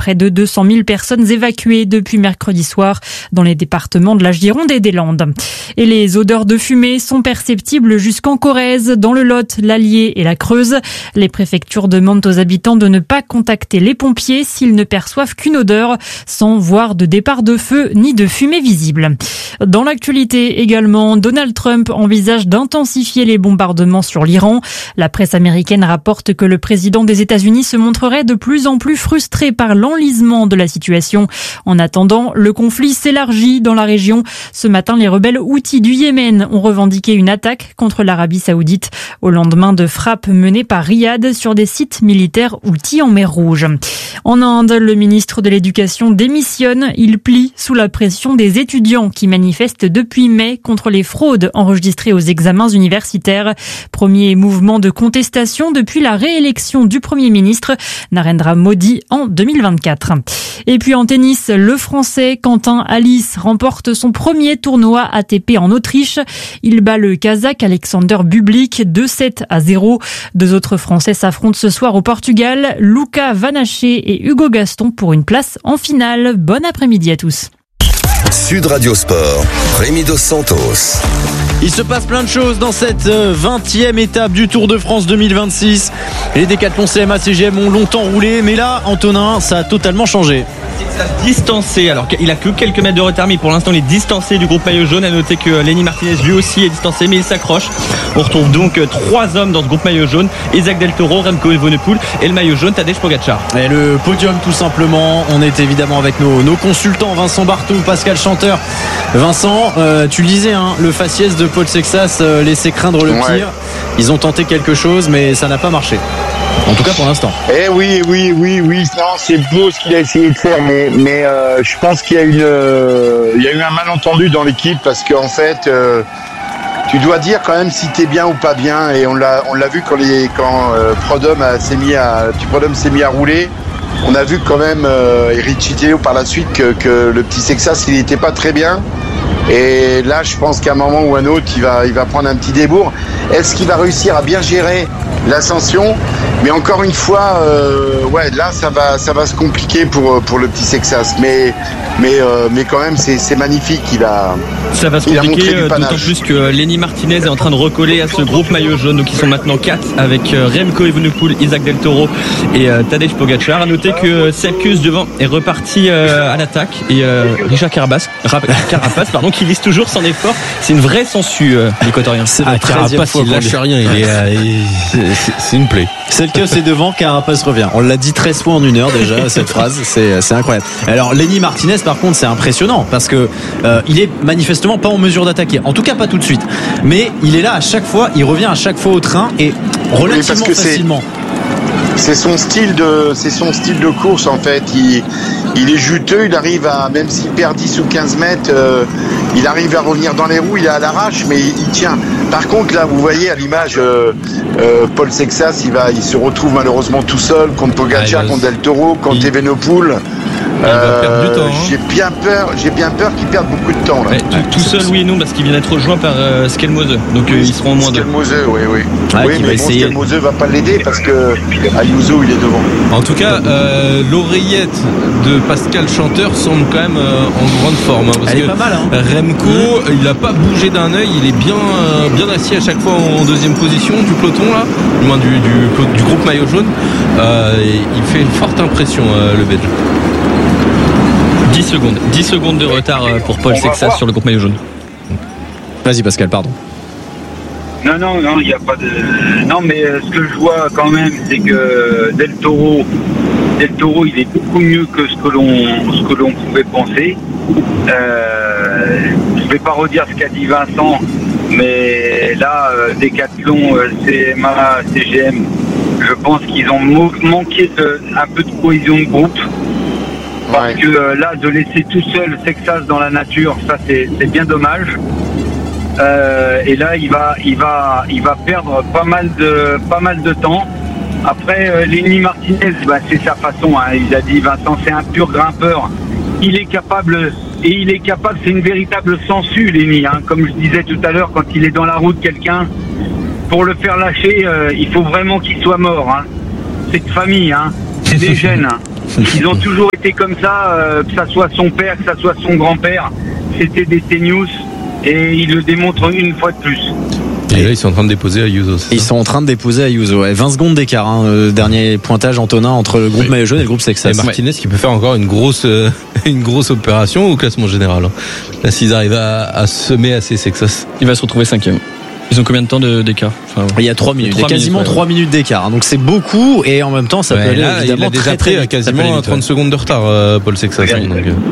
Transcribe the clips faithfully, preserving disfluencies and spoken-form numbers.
près de deux cent mille personnes évacuées depuis mercredi soir dans les départements de la Gironde et des Landes. Et les odeurs de fumée sont perceptibles jusqu'en Corrèze, dans le Lot, l'Allier et la Creuse. Les préfectures demandent aux habitants de ne pas contacter les pompiers s'ils ne perçoivent qu'une odeur, sans voir de départ de feu ni de fumée visible. Dans l'actualité également, Donald Trump envisage d'intensifier les bombardements sur l'Iran. La presse américaine rapporte que le président des États-Unis se montrerait de plus en plus frustré par l'enlisement de la situation. En attendant, le conflit s'élargit dans la région. Ce matin, les rebelles houthis du Yémen ont revendiqué une attaque contre l'Arabie saoudite au lendemain de frappes menées par Riyad sur des sites militaires houthis en mer Rouge. En Inde, le ministre de l'Éducation démissionne. Il plie sous la pression des étudiants qui manifestent depuis mai contre les fraudes enregistrées aux examens universitaires. Premier mouvement de contestation depuis la réélection du Premier ministre Narendra Modi en deux mille vingt-quatre. Et puis en tennis, le Français Quentin Halys remporte son premier tournoi A T P en Autriche. Il bat le Kazakh Alexander Bublik deux sept à zéro. Deux autres Français s'affrontent ce soir au Portugal, Luca Vanaché et Hugo Gaston pour une place en finale. Bon après-midi à tous. Sud Radio Sport, Rémi Dos Santos. Il se passe plein de choses dans cette vingtième étape du Tour de France deux mille vingt-six. Les décathlons C M A C G M ont longtemps roulé, mais là, Antonin, ça a totalement changé. Distancé, alors il a que quelques mètres de retard, mais pour l'instant il est distancé du groupe maillot jaune. À noter que Lenny Martinez lui aussi est distancé, mais il s'accroche. On retrouve donc trois hommes dans ce groupe maillot jaune: Isaac Del Toro, Remco Evenepoel et le maillot jaune Tadej Pogacar. Et le podium tout simplement. On est évidemment avec nos, nos consultants Vincent Barthoud, Pascal Chanteur. Vincent, euh, tu le disais, hein, le faciès de Paul Sexas euh, laissait craindre le pire. Ouais. Ils ont tenté quelque chose, mais ça n'a pas marché. En tout cas pour l'instant. Eh oui, oui, oui, oui. Non, c'est beau ce qu'il a essayé de faire, mais, mais euh, je pense qu'il y a une, euh, il y a eu un malentendu dans l'équipe parce qu'en fait, euh, tu dois dire quand même si t'es bien ou pas bien. Et on l'a, on l'a vu quand les, quand euh, Prodhomme a, s'est mis à, petit Prodhomme s'est mis à rouler. On a vu quand même euh, Eric Chiteo par la suite que, que le petit Sexas il n'était pas très bien. Et là, je pense qu'à un moment ou un autre, il va, il va prendre un petit débours. Est-ce qu'il va réussir à bien gérer l'ascension? Mais encore une fois, euh, ouais, là, ça va, ça va se compliquer pour pour le petit Sexas. Mais mais euh, mais quand même, c'est c'est magnifique. Il a ça va se compliquer d'autant plus que Lenny Martinez est en train de recoller à ce groupe maillot jaune. Donc ils sont maintenant quatre avec Remco Evenepoel, Isaac Del Toro et euh, Tadej Pogacar. À noter que Sepp Kuss devant est reparti euh, à l'attaque et euh, Richard Carapace, Carapace pardon, qui vise toujours son effort. C'est une vraie sangsue euh, l'équatorien. C'est la treizième fois, il lâche rien. Il est, euh, il, c'est, c'est une plaie. C'est le cas, c'est devant, Carapace revient. On l'a dit treize fois en une heure déjà, cette phrase. C'est, c'est incroyable. Alors, Lenny Martinez, par contre, c'est impressionnant parce que euh, il est manifestement pas en mesure d'attaquer. En tout cas, pas tout de suite. Mais il est là à chaque fois, il revient à chaque fois au train et relativement oui, facilement. C'est, c'est son style de, c'est son style de course en fait. Il, il est juteux, il arrive à, même s'il perd dix ou quinze mètres, euh, il arrive à revenir dans les roues, il est à l'arrache, mais il, il tient. Par contre, là, vous voyez à l'image, euh, euh, Paul Sexas, il va, il se retrouve malheureusement tout seul contre Pogacar, ah, contre Del Toro, contre il... Evenepoel. Euh, temps, hein. J'ai bien peur, j'ai bien peur qu'ils perdent beaucoup de temps là. Ouais, tout, tout seul, oui et non, parce qu'il vient d'être rejoint par euh, Skelmose, donc oui, euh, ils seront au moins deux. Skelmose, oui, oui. Ah, oui, mais bon, Skelmose va pas l'aider parce que Ayuso il est devant. En tout cas, euh, l'oreillette de Pascal Chanteur semble quand même euh, en grande forme. Hein, parce Elle que est pas mal. Hein. Remco, mmh. il a pas bougé d'un œil, il est bien, euh, bien assis à chaque fois en deuxième position du peloton là, du moins du, du, du groupe maillot jaune. Euh, et il fait une forte impression euh, le Belge. dix secondes, dix secondes de retard pour Paul Sexas sur le groupe maillot jaune. Vas-y Pascal, pardon. Non, non, non, il n'y a pas de... Non, mais ce que je vois quand même, c'est que Del Toro, Del Toro, il est beaucoup mieux que ce que l'on, ce que l'on pouvait penser. Euh, je ne vais pas redire ce qu'a dit Vincent, mais là, Décathlon, C M A, C G M, je pense qu'ils ont manqué de, un peu de cohésion de groupe. Parce que euh, là, de laisser tout seul Sexas dans la nature, ça c'est, c'est bien dommage. Euh, et là, il va, il va, il va perdre pas mal de, pas mal de temps. Après, euh, Lenny Martinez, bah, c'est sa façon. Hein. Il a dit Vincent, c'est un pur grimpeur. Il est capable, et il est capable. C'est une véritable sangsue, Lenny. Hein. Comme je disais tout à l'heure, quand il est dans la roue de quelqu'un, pour le faire lâcher, euh, il faut vraiment qu'il soit mort. Hein. C'est de famille. Hein. C'est des gènes. Hein. Ils ont toujours été comme ça, euh, que ça soit son père, que ça soit son grand-père. C'était des Tenius et ils le démontrent une fois de plus. Et là, ils sont en train de déposer Ayuso. Ils sont en train de déposer Ayuso. Ouais, vingt secondes d'écart, hein, euh, dernier pointage Antonin entre le groupe oui. maillot jaune et le groupe Sexas. Et Martinez ouais. qui peut faire encore une grosse, euh, une grosse opération au classement général. Hein. Là, s'ils arrivent à, à semer assez Sexas, il va se retrouver cinquième. Ils ont combien de temps de, d'écart enfin, Il y a trois minutes, trois il y a quasiment trois minutes, ouais. minutes d'écart. Donc c'est beaucoup et en même temps ça ouais, peut aller là, évidemment il a déjà très pris très quasiment trente ouais. secondes de retard, euh, Paul Sexas. Ouais, donc, euh...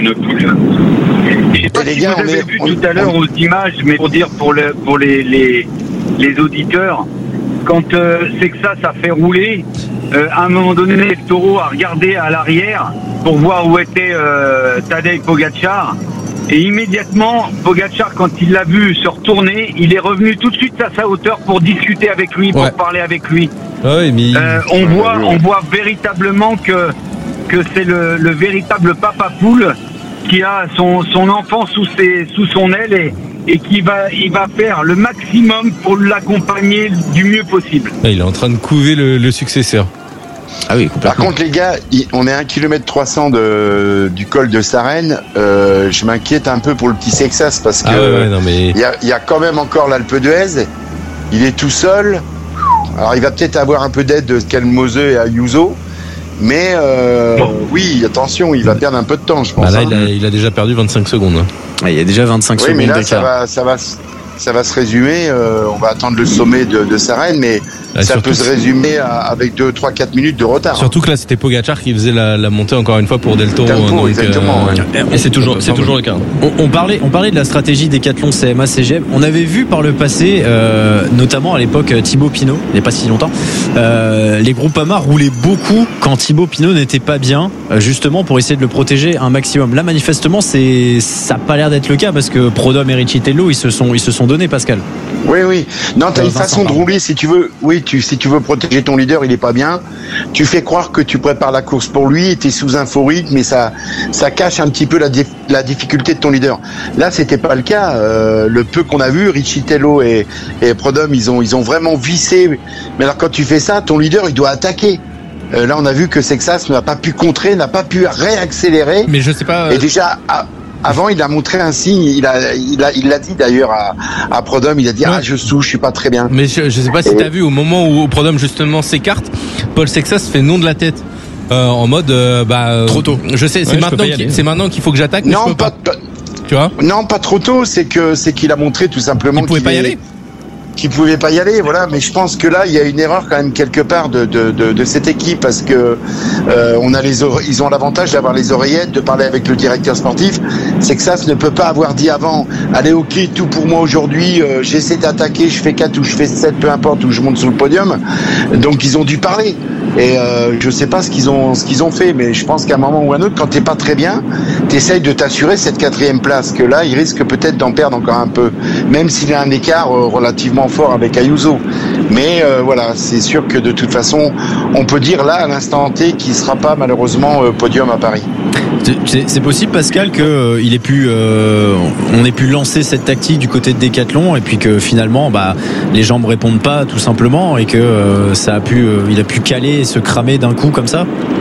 Je sais pas si gars, vous avez est, vu on, tout à l'heure on... aux images, mais pour dire pour, le, pour les, les, les auditeurs, quand euh, Sexas a fait rouler, euh, à un moment donné, le taureau a regardé à l'arrière pour voir où était euh, Tadej Pogačar. Et immédiatement, Pogačar, quand il l'a vu se retourner, il est revenu tout de suite à sa hauteur pour discuter avec lui, pour ouais. parler avec lui. Ouais, mais... euh, on voit, on voit véritablement que que c'est le, le véritable papa poule qui a son son enfant sous ses sous son aile et et qui va il va faire le maximum pour l'accompagner du mieux possible. Ouais, il est en train de couver le, le successeur. Ah oui, par contre, les gars, on est à un kilomètre trois cents de, du col de Sarenne. Euh, je m'inquiète un peu pour le petit Sexas parce que ah ouais, ouais, non, mais... il y a, il y a quand même encore l'Alpe d'Huez. Il est tout seul. Alors, il va peut-être avoir un peu d'aide de Calmose et Ayuso. Mais euh, bon. oui, attention, il va perdre un peu de temps, je pense. Bah là, hein. il, a, il a déjà perdu vingt-cinq secondes. Ah, il y a déjà vingt-cinq oui, secondes mais là, d'écart. ça va, ça va, ça va se résumer. Euh, on va attendre le sommet de, de Sarenne, mais ah, ça peut se résumer à, avec deux, trois, quatre minutes de retard. Surtout que là, c'était Pogačar qui faisait la, la montée encore une fois pour Del Toro. Tempo, donc, exactement. Euh, ouais. Et c'est toujours, c'est toujours le cas. On, on parlait, on parlait de la stratégie Decathlon C M A C G M. On avait vu par le passé, euh, notamment à l'époque Thibaut Pinot, il n'y a pas si longtemps, euh, les Groupama roulaient beaucoup quand Thibaut Pinot n'était pas bien, justement pour essayer de le protéger un maximum. Là, manifestement, c'est, ça n'a pas l'air d'être le cas parce que Prodhomme et Riccitello, ils se sont, ils se sont donnés, Pascal. Oui, oui. Non, t'as euh, une façon de rouler si tu veux. Oui, tu, si tu veux protéger ton leader, il est pas bien. Tu fais croire que tu prépares la course pour lui, et t'es sous un faux rythme, mais ça, ça cache un petit peu la, dif- la difficulté de ton leader. Là, c'était pas le cas. Euh, le peu qu'on a vu, Riccitello et, et Prodhomme, ils ont, ils ont vraiment vissé. Mais alors, quand tu fais ça, ton leader, il doit attaquer. Euh, là, on a vu que Sexas n'a pas pu contrer, n'a pas pu réaccélérer. Mais je sais pas. Euh... Et déjà. À, Avant, il a montré un signe. Il a, il a, il l'a dit d'ailleurs à, à Prodhomme. Il a dit ouais. ah je souche, je suis pas très bien. Mais je, je sais pas si et... t'as vu au moment où Prodhomme justement s'écarte, Paul Sexas fait non de la tête. Euh, en mode euh, bah trop tôt. Je sais, c'est ouais, maintenant, qu'il, c'est maintenant qu'il faut que j'attaque. Mais non, je peux pas, pas. pas. Tu vois ? Non, pas trop tôt. C'est que c'est qu'il a montré tout simplement. Il pouvait qu'il pas est... y aller. Qui pouvait pas y aller, voilà. Mais je pense que là, il y a une erreur quand même quelque part de de de, de cette équipe parce que euh, on a les ore- ils ont l'avantage d'avoir les oreillettes, de parler avec le directeur sportif. Sexas ne peut pas avoir dit avant, allez ok, tout pour moi aujourd'hui, euh, j'essaie d'attaquer, je fais quatre ou je fais sept, peu importe, ou je monte sur le podium. Donc ils ont dû parler. Et euh, je sais pas ce qu'ils ont ce qu'ils ont fait, mais je pense qu'à un moment ou un autre, quand t'es pas très bien, t'essayes de t'assurer cette quatrième place. Que là, il risque peut-être d'en perdre encore un peu, même s'il a un écart euh, relativement fort avec Ayuso. Mais euh, voilà, c'est sûr que de toute façon, on peut dire là à l'instant T qu'il sera pas malheureusement euh, podium à Paris. C'est, c'est possible, Pascal, que euh, il ait pu, euh, on ait pu lancer cette tactique du côté de Decathlon et puis que finalement, bah, les jambes répondent pas tout simplement et que euh, ça a pu, euh, il a pu caler et se cramer d'un coup comme ça.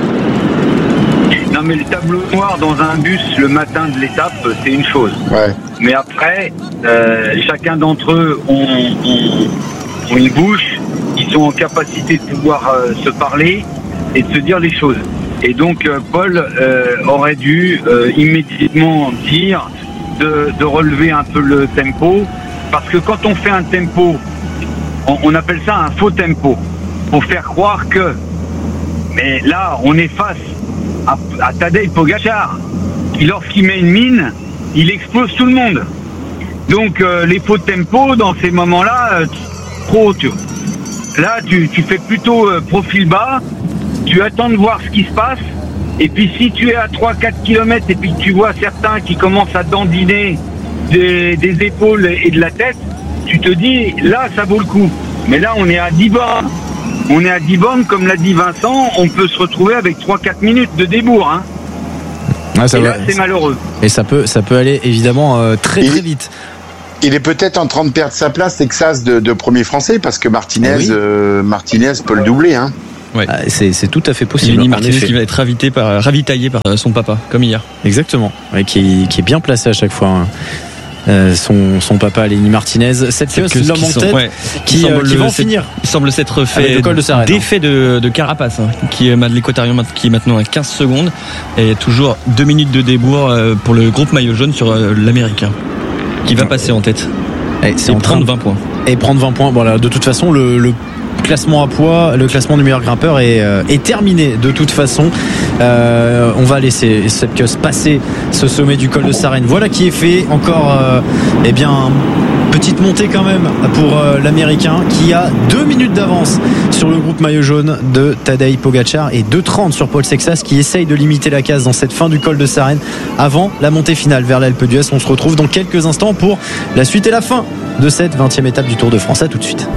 Non, mais le tableau noir dans un bus le matin de l'étape, c'est une chose. Ouais. Mais après, euh, chacun d'entre eux ont, ont, ont une bouche, ils sont en capacité de pouvoir euh, se parler et de se dire les choses. Et donc euh, Paul euh, aurait dû euh, immédiatement dire de, de relever un peu le tempo, parce que quand on fait un tempo, on, on appelle ça un faux tempo, pour faire croire que. Mais là, on est face à, à Tadej Pogačar, qui lorsqu'il met une mine, il explose tout le monde. Donc euh, les faux tempo dans ces moments-là, euh, trop. Tu, là, tu, tu fais plutôt euh, profil bas. Tu attends de voir ce qui se passe, et puis si tu es à trois à quatre kilomètres et puis que tu vois certains qui commencent à dandiner des, des épaules et de la tête, tu te dis, là, ça vaut le coup. Mais là, on est à dix bornes. On est à dix bornes, comme l'a dit Vincent, on peut se retrouver avec trois à quatre minutes de débours. Hein. Ah, ça et va. là, c'est malheureux. Et ça peut, ça peut aller évidemment euh, très très vite. Il est peut-être en train de perdre sa place, Sexas, de, de premier français, parce que Martinez, ah oui. euh, Martinez peut le doubler. Hein. Ouais. C'est, c'est tout à fait possible. Lenny Martinez qui va être ravité par, ravitaillé par son papa, comme hier. Exactement, ouais, qui, qui est bien placé à chaque fois. Hein. Euh, son, son papa Lenny Martinez, cette pièce, l'homme en tête, ouais, qui, euh, qui va en finir. Il semble s'être fait de d'effet de, de Carapace, hein, qui est l'Équatorien qui est maintenant à quinze secondes et toujours deux minutes de débours pour le groupe maillot jaune sur l'Américain, qui va passer en tête. Et c'est et en prendre train de... vingt points. Et prendre vingt points. Voilà, de toute façon, le, le classement à poids, le classement du meilleur grimpeur est, euh, est terminé de toute façon. Euh, on va laisser Sepp passer ce sommet du col de Sarenne. Voilà qui est fait. Encore, euh, eh bien, petite montée quand même pour euh, l'Américain qui a deux minutes d'avance sur le groupe maillot jaune de Tadej Pogačar et deux trente sur Paul Sexas qui essaye de limiter la casse dans cette fin du col de Sarenne avant la montée finale vers l'Alpe d'Huez. On se retrouve dans quelques instants pour la suite et la fin de cette vingtième étape du Tour de France. À tout de suite.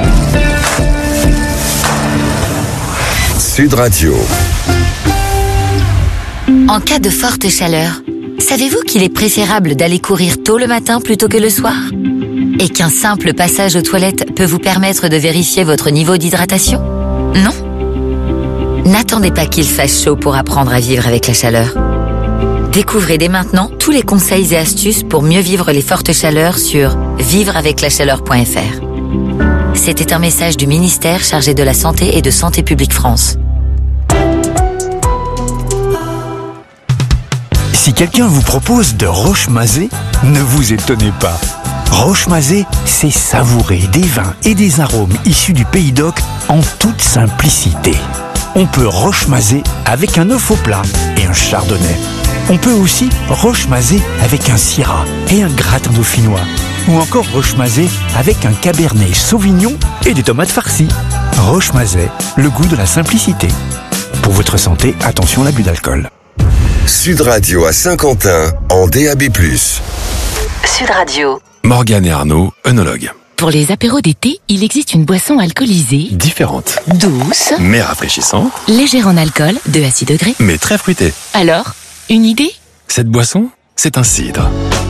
Sud Radio. En cas de forte chaleur, savez-vous qu'il est préférable d'aller courir tôt le matin plutôt que le soir ? Et qu'un simple passage aux toilettes peut vous permettre de vérifier votre niveau d'hydratation ? Non ? N'attendez pas qu'il fasse chaud pour apprendre à vivre avec la chaleur. Découvrez dès maintenant tous les conseils et astuces pour mieux vivre les fortes chaleurs sur vivre avec la chaleur point f r. C'était un message du ministère chargé de la Santé et de Santé publique France. Si quelqu'un vous propose de roche-mazé, ne vous étonnez pas. Roche-mazé, c'est savourer des vins et des arômes issus du Pays d'Oc en toute simplicité. On peut roche-mazé avec un œuf au plat et un chardonnay. On peut aussi roche-mazé avec un syrah et un gratin dauphinois. Ou encore roche-mazé avec un cabernet sauvignon et des tomates farcies. Roche-mazé, le goût de la simplicité. Pour votre santé, attention à l'abus d'alcool. Sud Radio à Saint-Quentin en D A B plus. Sud Radio. Morgane et Arnaud, œnologues. Pour les apéros d'été, il existe une boisson alcoolisée, différente, douce, mais rafraîchissante, légère en alcool, deux à six degrés, mais très fruitée. Alors, une idée ? Cette boisson, c'est un cidre.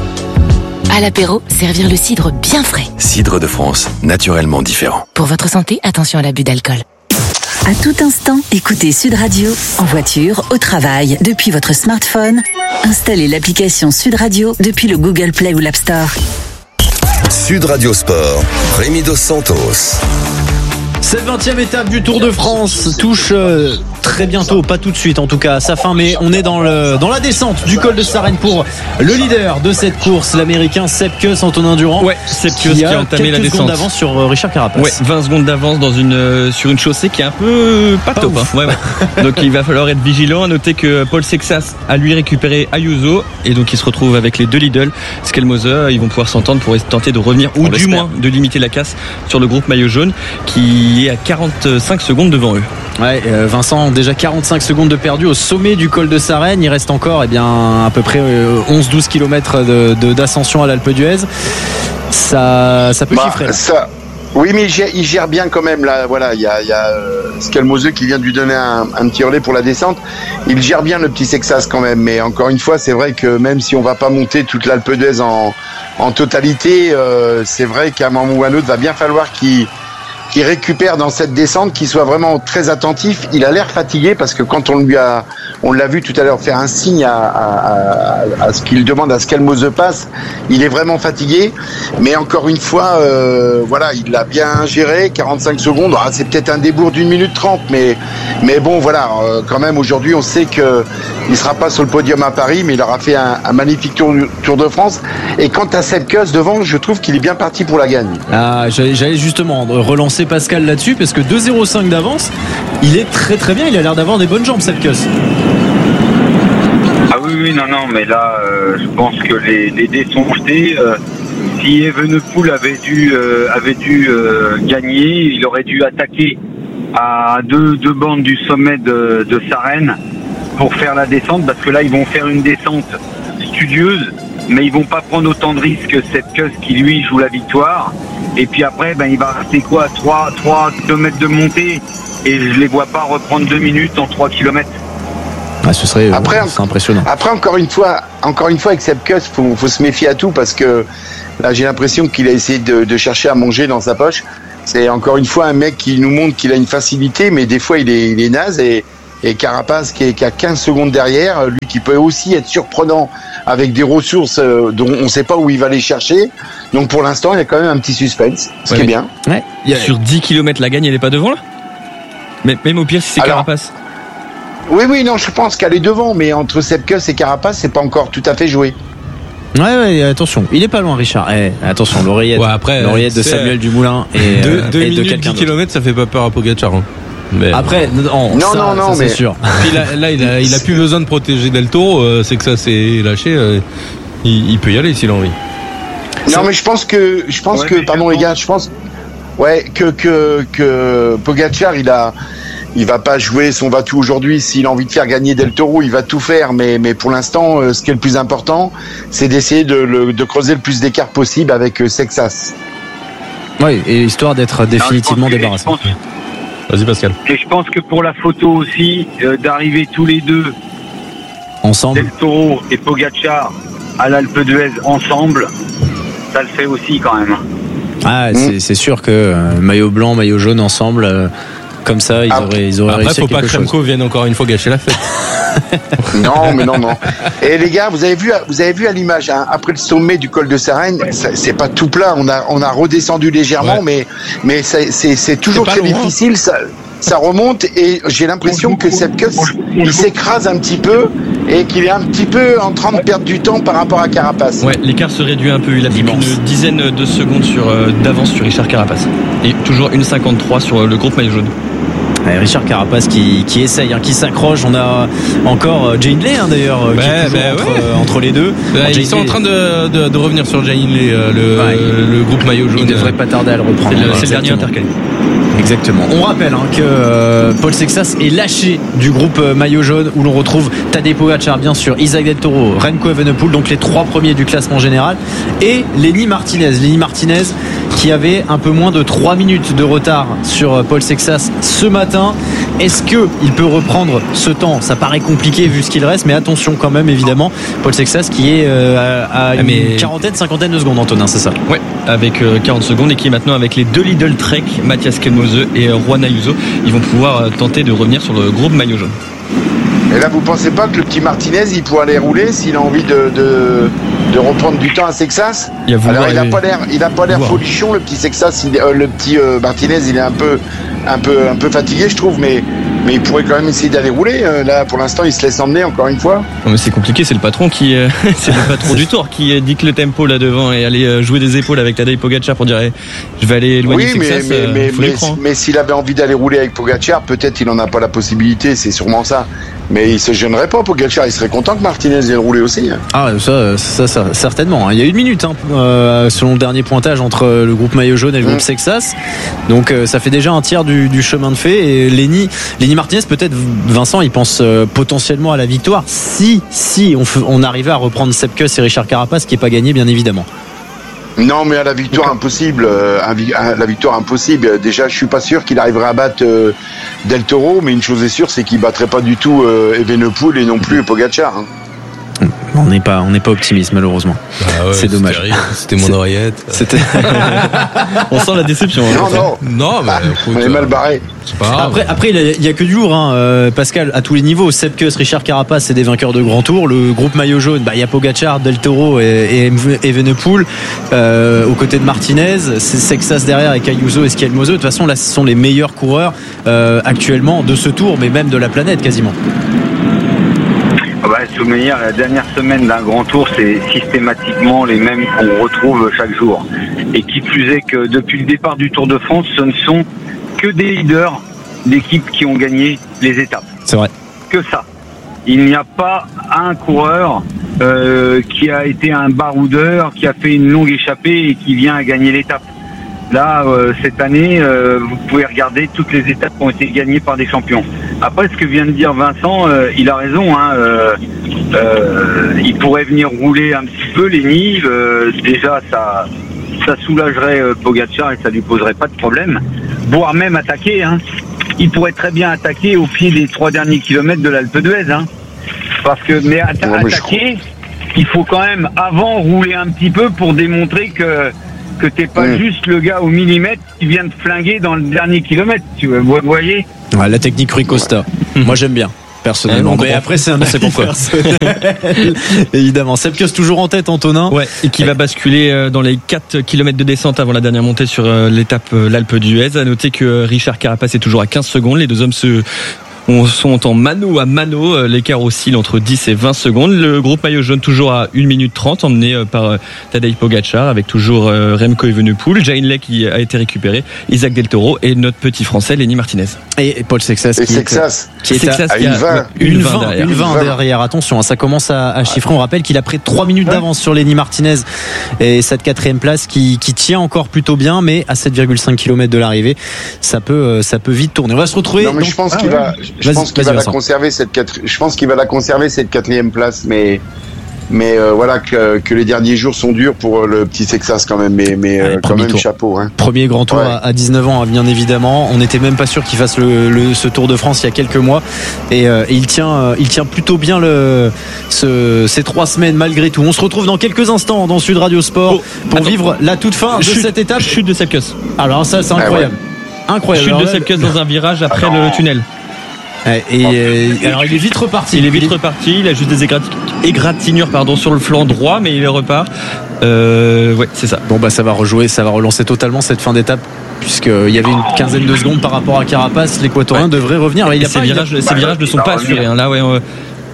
À l'apéro, servir le cidre bien frais. Cidre de France, naturellement différent. Pour votre santé, attention à l'abus d'alcool. À tout instant, écoutez Sud Radio, en voiture, au travail, depuis votre smartphone. Installez l'application Sud Radio depuis le Google Play ou l'App Store. Sud Radio Sport, Rémi Dos Santos. Cette vingtième étape du Tour de France touche euh, très bientôt, pas tout de suite en tout cas à sa fin, mais on est dans, le, dans la descente du col de Sarenne pour le leader de cette course, l'américain Sepp Kuss, Antonin Durand. Ouais, Sepp Kuss qui a, qui a entamé la descente. Quelques secondes d'avance sur euh, Richard Carapace. Ouais, vingt secondes d'avance dans une, euh, sur une chaussée qui est un peu pas, pas top. Hein. Ouais, ouais. Donc il va falloir être vigilant. À noter que Paul Sexas a lui récupéré Ayuso et donc il se retrouve avec les deux Lidl. Skelmoser, ils vont pouvoir s'entendre pour tenter de revenir ou on du l'espère. moins de limiter la casse sur le groupe maillot jaune qui est à quarante-cinq secondes devant eux. Ouais, euh, Vincent, déjà quarante-cinq secondes de perdu au sommet du col de Sarenne. Il reste encore eh bien, à peu près euh, onze douze kilomètres de, de, d'ascension à l'Alpe d'Huez. Ça, ça peut bah, chiffrer. Ça... Oui, mais il gère, il gère bien quand même. Là, voilà, il y a, il y a euh, Skelmoser qui vient de lui donner un, un petit relais pour la descente. Il gère bien le petit Sexas quand même. Mais encore une fois, c'est vrai que même si on va pas monter toute l'Alpe d'Huez en, en totalité, euh, c'est vrai qu'à un moment ou à un autre, va bien falloir qu'il qui récupère dans cette descente, qui soit vraiment très attentif. Il a l'air fatigué parce que quand on lui a, on l'a vu tout à l'heure faire un signe à, à, à, à ce qu'il demande à Skelmoser passe, il est vraiment fatigué. Mais encore une fois, euh, voilà, il l'a bien géré. quarante-cinq secondes, ah, c'est peut-être un débours d'une minute trente, mais mais bon, voilà, euh, quand même aujourd'hui, on sait que il sera pas sur le podium à Paris, mais il aura fait un, un magnifique tour, tour de France. Et quant à Sepp Kuss devant, je trouve qu'il est bien parti pour la gagne. Ah, j'allais, j'allais justement relancer Pascal là-dessus parce que deux zéro cinq d'avance, il est très très bien, il a l'air d'avoir des bonnes jambes, Sepp Kuss. Ah oui, oui, non, non, mais là, euh, je pense que les, les dés sont jetés. Euh, si Evenepoel avait dû, euh, avait dû euh, gagner, il aurait dû attaquer à deux, deux bandes du sommet de, de Sarenne pour faire la descente, parce que là, ils vont faire une descente studieuse, mais ils vont pas prendre autant de risques que Sepp Kuss qui, lui, joue la victoire. Et puis après, ben, il va rester quoi, trois kilomètres de montée, et je les vois pas reprendre deux minutes en trois kilomètres. Ah, ce serait après, c'est impressionnant. Après, encore une fois, encore une fois, avec Sepp Kuss, faut, faut se méfier à tout, parce que là, j'ai l'impression qu'il a essayé de, de chercher à manger dans sa poche. C'est encore une fois un mec qui nous montre qu'il a une facilité, mais des fois il est, il est naze et, et Carapaz qui est, qui a quinze secondes derrière, lui qui peut aussi être surprenant avec des ressources dont on ne sait pas où il va les chercher. Donc pour l'instant, il y a quand même un petit suspense, ce ouais, qui est bien. Ouais. A... Sur dix kilomètres, la gagne, elle n'est pas devant là ? Mais même au pire, si c'est Alors, Carapaz. Oui, oui, non, je pense qu'elle est devant, mais entre Sepkus et Carapaz, c'est pas encore tout à fait joué. Ouais, ouais, attention, il est pas loin, Richard. Eh, attention, l'oreillette, ouais, après, l'oreillette de Samuel Dumoulin et, deux, euh, deux et de minutes, quelqu'un dix kilomètres, ça fait pas peur à Pogacar. Hein. Mais après, non, non, ça, non, non, ça, mais c'est sûr. Puis là, là, il a, il a plus besoin de protéger Del Toro. Euh, c'est que ça s'est lâché. Euh, il, il peut y aller s'il a envie. Non, mais je pense que, je pense ouais, que, pardon les gars, je pense, ouais, que que que Pogacar, il a. Il va pas jouer son va-tout aujourd'hui. S'il a envie de faire gagner Del Toro, il va tout faire. Mais, mais pour l'instant, euh, ce qui est le plus important, c'est d'essayer de, le, de creuser le plus d'écart possible avec euh, Sexas. Oui, et histoire d'être définitivement que, débarrassé. Pense, Vas-y, Pascal. Et je pense que pour la photo aussi, euh, d'arriver tous les deux, ensemble, Del Toro et Pogacar à l'Alpe d'Huez ensemble, ça le fait aussi quand même. Ah, mmh. c'est, c'est sûr que euh, maillot blanc, maillot jaune ensemble. Euh, Comme ça, ils auraient, ils auraient Après, réussi faut pas que Remco vienne encore une fois gâcher la fête. Non, mais non, non. Et les gars, vous avez vu, vous avez vu à l'image, hein, après le sommet du col de Sarenne, c'est pas tout plat. On a, on a redescendu légèrement, ouais. mais, mais c'est, c'est, c'est toujours c'est très loin. difficile. Ça, ça remonte et j'ai l'impression que Sepkus, il s'écrase un petit peu et qu'il est un petit peu en train de perdre du temps par rapport à Carapaz. Ouais, l'écart se réduit un peu. Il a pris une dizaine de secondes sur, euh, d'avance sur Richard Carapaz. Et toujours une cinquante-trois sur le groupe maillot jaune. Ouais, Richard Carapaz qui, qui essaye, hein, qui s'accroche. On a encore euh, Jay Hindley hein, d'ailleurs bah, qui est toujours bah, entre, ouais. euh, entre les deux. Bah, ils Hindley... sont en train de, de, de revenir sur Jay Hindley, euh, le, ouais, le groupe maillot jaune. Il devrait pas tarder à le reprendre. C'est le, c'est le dernier intercalé. Exactement. On rappelle hein, que euh, Paul Sexas est lâché du groupe euh, maillot jaune où l'on retrouve Tadej Pogacar bien sûr, Isaac Del Toro, Remco Evenepoel, donc les trois premiers du classement général, et Lenny Martinez. Lenny Martinez qui avait un peu moins de trois minutes de retard sur euh, Paul Sexas ce matin. Est-ce qu'il peut reprendre ce temps ? Ça paraît compliqué vu ce qu'il reste, mais attention quand même évidemment. Paul Sexas qui est euh, à, à une mais... quarantaine, cinquantaine de secondes, Antonin, c'est ça ? Ouais, avec euh, quarante secondes et qui est maintenant avec les deux Lidl Trek, Mathias Kelmose et Juan Ayuso. Ils vont pouvoir tenter de revenir sur le groupe maillot jaune. Et là, vous pensez pas que le petit Martinez, il pourrait aller rouler s'il a envie de, de, de reprendre du temps à Sexas ? Il Alors, il a pas l'air, il a pas l'air folichon, le petit Sexas, il, euh, le petit euh, Martinez, il est un peu, un peu, un peu fatigué, je trouve, mais. Mais il pourrait quand même essayer d'aller rouler. Là, pour l'instant, il se laisse emmener encore une fois. Non, mais c'est compliqué. C'est le patron qui, euh, c'est le patron du Tour qui dicte le tempo là devant et aller jouer des épaules avec Tadej Pogacar pour dire hey, je vais aller éloigner oui, Sexas. Mais, euh, mais, faut mais, mais, mais s'il avait envie d'aller rouler avec Pogacar, peut-être il n'en a pas la possibilité. C'est sûrement ça. Mais il se gênerait pas, Pogacar. Il serait content que Martinez vienne rouler aussi. Ah, ça, ça, ça certainement. Il y a une minute, hein, euh, selon le dernier pointage entre le groupe maillot jaune et le groupe mmh. Sexas. Donc, euh, ça fait déjà un tiers du, du chemin de fait. Et Lenny, Lenny Martinez, peut-être. Vincent, il pense euh, potentiellement à la victoire si, si on, f- on arrivait à reprendre Sepkus et Richard Carapaz, qui n'est pas gagné, bien évidemment. Non, mais à la victoire impossible, euh, à la victoire impossible. Déjà, je suis pas sûr qu'il arriverait à battre euh, Del Toro, mais une chose est sûre, c'est qu'il battrait pas du tout euh, Evenepoel et non plus Pogacar. Hein. On n'est pas, on n'est pas optimiste malheureusement. Ah ouais, c'est dommage. Terrible. C'était mon oreillette. C'était. On sent la déception. Non, non, non, mais on est mal barré. Après, après, il y a que du lourd, hein, euh, Pascal, à tous les niveaux. Sepkus, Richard Carapaz, c'est des vainqueurs de grand tour. Le groupe maillot jaune, bah, il y a Pogacar, Del Toro et, et Evenepoel euh, aux côtés de Martinez. C'est Sexas derrière avec Ayuso et Schielmozo. De toute façon, là, ce sont les meilleurs coureurs euh, actuellement de ce tour, mais même de la planète quasiment. Ah bah, de toute manière, la dernière semaine d'un grand tour, c'est systématiquement les mêmes qu'on retrouve chaque jour. Et qui plus est que depuis le départ du Tour de France, ce ne sont que des leaders d'équipes qui ont gagné les étapes. C'est vrai. Que ça. Il n'y a pas un coureur euh, qui a été un baroudeur, qui a fait une longue échappée et qui vient à gagner l'étape. Là, euh, cette année, euh, vous pouvez regarder toutes les étapes qui ont été gagnées par des champions. Après, ce que vient de dire Vincent, euh, il a raison. Hein, euh, euh, il pourrait venir rouler un petit peu Lenny. Euh, déjà, ça, ça soulagerait euh, Pogacar et ça lui poserait pas de problème. Voire même attaquer. Hein. Il pourrait très bien attaquer au pied des trois derniers kilomètres de l'Alpe d'Huez. Hein. Parce que, mais atta- attaquer, il faut quand même avant rouler un petit peu pour démontrer que que t'es pas Mmh. juste le gars au millimètre qui vient de flinguer dans le dernier kilomètre. Tu vois, vous voyez. Ouais, la technique Rui Costa. Moi, j'aime bien. Personnellement, Ouais, mais après c'est un on sait pourquoi. personnel. Évidemment, Sepkus toujours en tête, Antonin. Ouais, et qui va basculer euh, dans les quatre kilomètres de descente avant la dernière montée sur euh, l'étape euh, l'Alpe d'Huez. À noter que euh, Richard Carapace est toujours à quinze secondes. Les deux hommes se on sont en mano à mano, euh, l'écart oscille entre dix et vingt secondes. Le groupe maillot jaune toujours à une minute trente, emmené euh, par euh, Tadej Pogacar, avec toujours euh, Remco Evenepoel, Jane Lay qui a été récupéré, Isaac Del Toro et notre petit français Lenny Martinez. Et Paul Sexas Et qui est, Sexas. qui est Sexas à, qui a- une vingt. ouais, une vingt derrière. une vingt derrière. Attention, hein, ça commence à, à chiffrer. On rappelle qu'il a pris trois minutes d'avance sur Lenny Martinez et cette quatrième place qui, qui tient encore plutôt bien, mais à sept virgule cinq kilomètres de l'arrivée, ça peut, euh, ça peut vite tourner. On va se retrouver. Non, mais donc- je pense Ah, qu'il ouais. va, je Vas-y, pense qu'il vas-y, va la Vincent. conserver cette quatre, je pense qu'il va la conserver cette quatrième place, mais, mais euh, voilà que, que les derniers jours sont durs pour le petit Sexas quand même, mais, mais Allez, euh, quand premier même tour. chapeau, hein. Premier grand tour Ouais. à, à dix-neuf ans, hein, bien évidemment. On n'était même pas sûr qu'il fasse le, le- ce Tour de France il y a quelques mois. Et, euh, et il tient, euh, il tient plutôt bien le, ce, ces trois semaines malgré tout. On se retrouve dans quelques instants dans Sud Radio Sport Oh, pour attends. vivre la toute fin de Chute- cette étape. Chute de Sepkus. Alors ça, c'est incroyable. Incroyable. Chute de Alors là, Sepkus dans un virage après le tunnel. ouais, et, euh, alors il est vite reparti. Il est vite reparti, il a juste des égrat- égratignures pardon, sur le flanc droit, mais il repart. Euh, ouais, c'est ça. Bon bah ça va rejouer, ça va relancer totalement cette fin d'étape, puisqu'il y avait une quinzaine de secondes par rapport à Carapace. L'Équatorien Ouais. devrait revenir. Il Et a ces pas- il a- virages, ces virages ne sont pas assurés. hein. Là, ouais, on-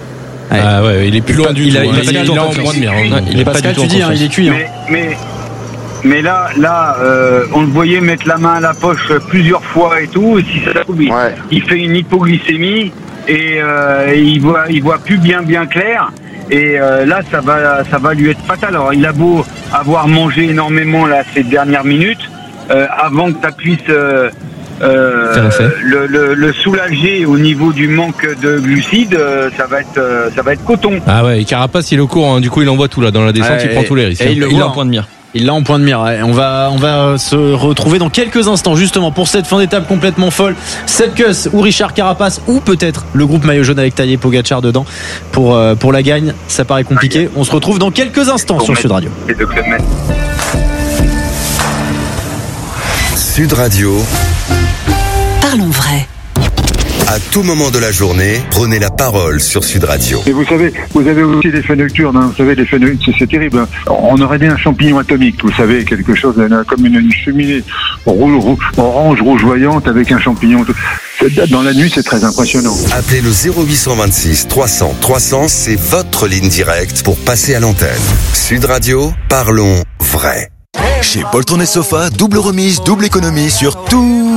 Ah ouais, il est plus loin du il tout. a- il hein. a pas Il du est tout là en en confiance. point de mire. hein. Ouais, il est pas Pascal, du tout tu en dis, hein, confiance. il est cuit. hein. Mais, mais, mais là, là, euh, on le voyait mettre la main à la poche plusieurs fois et tout. Et si ça se trouve, il, Ouais. il fait une hypoglycémie et euh, il voit, il voit plus bien, bien clair. Et euh, là, ça va, ça va lui être fatal. Alors, il a beau avoir mangé énormément là ces dernières minutes, euh, avant que ça puisse euh, euh, Faire effet. le, le, le soulager au niveau du manque de glucides, euh, ça va être, euh, ça va être coton. Ah ouais, et Carapace, il est au courant. hein. Du coup, il envoie tout là. Dans la descente, Ouais, il prend tous les risques. et hein. il le Il est voit, en hein. point de mire. Il l'a en point de mire. Ouais. On va, on va se retrouver dans quelques instants justement pour cette fin d'étape complètement folle. Sepkus ou Richard Carapace ou peut-être le groupe maillot jaune avec Tadej Pogacar dedans pour euh, pour la gagne. Ça paraît compliqué. On se retrouve dans quelques instants sur Sud Radio. Et de Clément. Sud Radio, Parlons vrai. à tout moment de la journée, prenez la parole sur Sud Radio. Et vous savez, vous avez aussi des feux nocturnes, hein. Vous savez, les feux nocturnes, c'est, c'est terrible. hein. On aurait bien un champignon atomique, vous savez, quelque chose euh, comme une, une cheminée rouge, rouge, orange, rouge voyante avec un champignon. Dans la nuit, c'est très impressionnant. Appelez le zéro huit cent vingt-six trois cents trois cents, c'est votre ligne directe pour passer à l'antenne. Sud Radio, parlons vrai. Chez Poltron et Sofa, double remise, double économie sur tous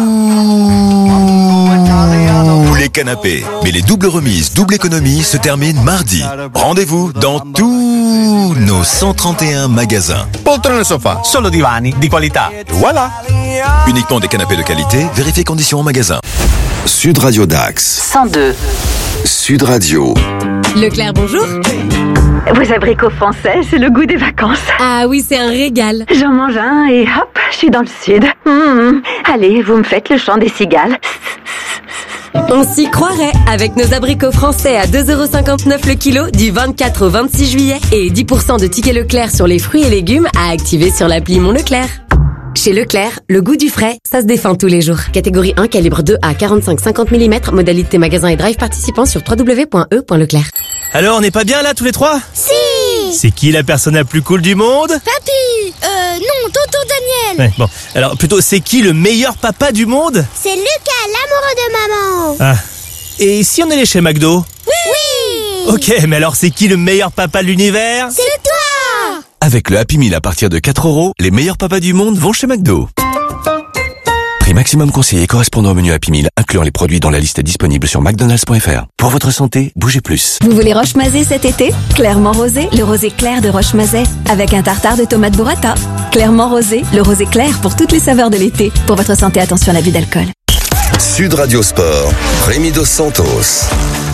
les canapés. Mais les doubles remises, double économie se terminent mardi. Rendez-vous dans tous nos cent trente et un magasins. Poltrone e Sofa, solo divani di qualità. Voilà. Uniquement des canapés de qualité, vérifiez conditions en magasin. Sud Radio Dax. cent deux. Sud Radio. Leclerc, bonjour. Vos abricots français, c'est le goût des vacances. Ah oui, c'est un régal. J'en mange un et hop, je suis dans le sud. Mmh. Allez, vous me faites le chant des cigales. On s'y croirait avec nos abricots français à deux euros cinquante-neuf le kilo du vingt-quatre au vingt-six juillet et dix pour cent de tickets Leclerc sur les fruits et légumes à activer sur l'appli Mon Leclerc. Chez Leclerc, le goût du frais, ça se défend tous les jours. Catégorie un, calibre deux à quarante-cinq à cinquante millimètres, modalité magasin et drive participant sur w w w point e point leclerc. Alors, on n'est pas bien là tous les trois? Si. C'est qui la personne la plus cool du monde? Papy. Euh, non, tonton Daniel. Ouais, bon. Alors, plutôt, c'est qui le meilleur papa du monde? C'est Lucas, l'amoureux de maman. Ah. Et si on allait chez McDo? Oui. Ok, mais alors c'est qui le meilleur papa de l'univers? C'est toi. Avec le Happy Meal à partir de quatre euros, les meilleurs papas du monde vont chez McDo. Prix maximum conseillé correspondant au menu Happy Meal, incluant les produits dans la liste disponible sur mcdonalds point f r. Pour votre santé, bougez plus. Vous voulez Roche-Mazet cet été? Clairement rosé, le rosé clair de Roche-Mazet, avec un tartare de tomates burrata. Clairement rosé, le rosé clair pour toutes les saveurs de l'été. Pour votre santé, attention à l'abus d'alcool. Sud Radio Sport, Rémi Dos Santos.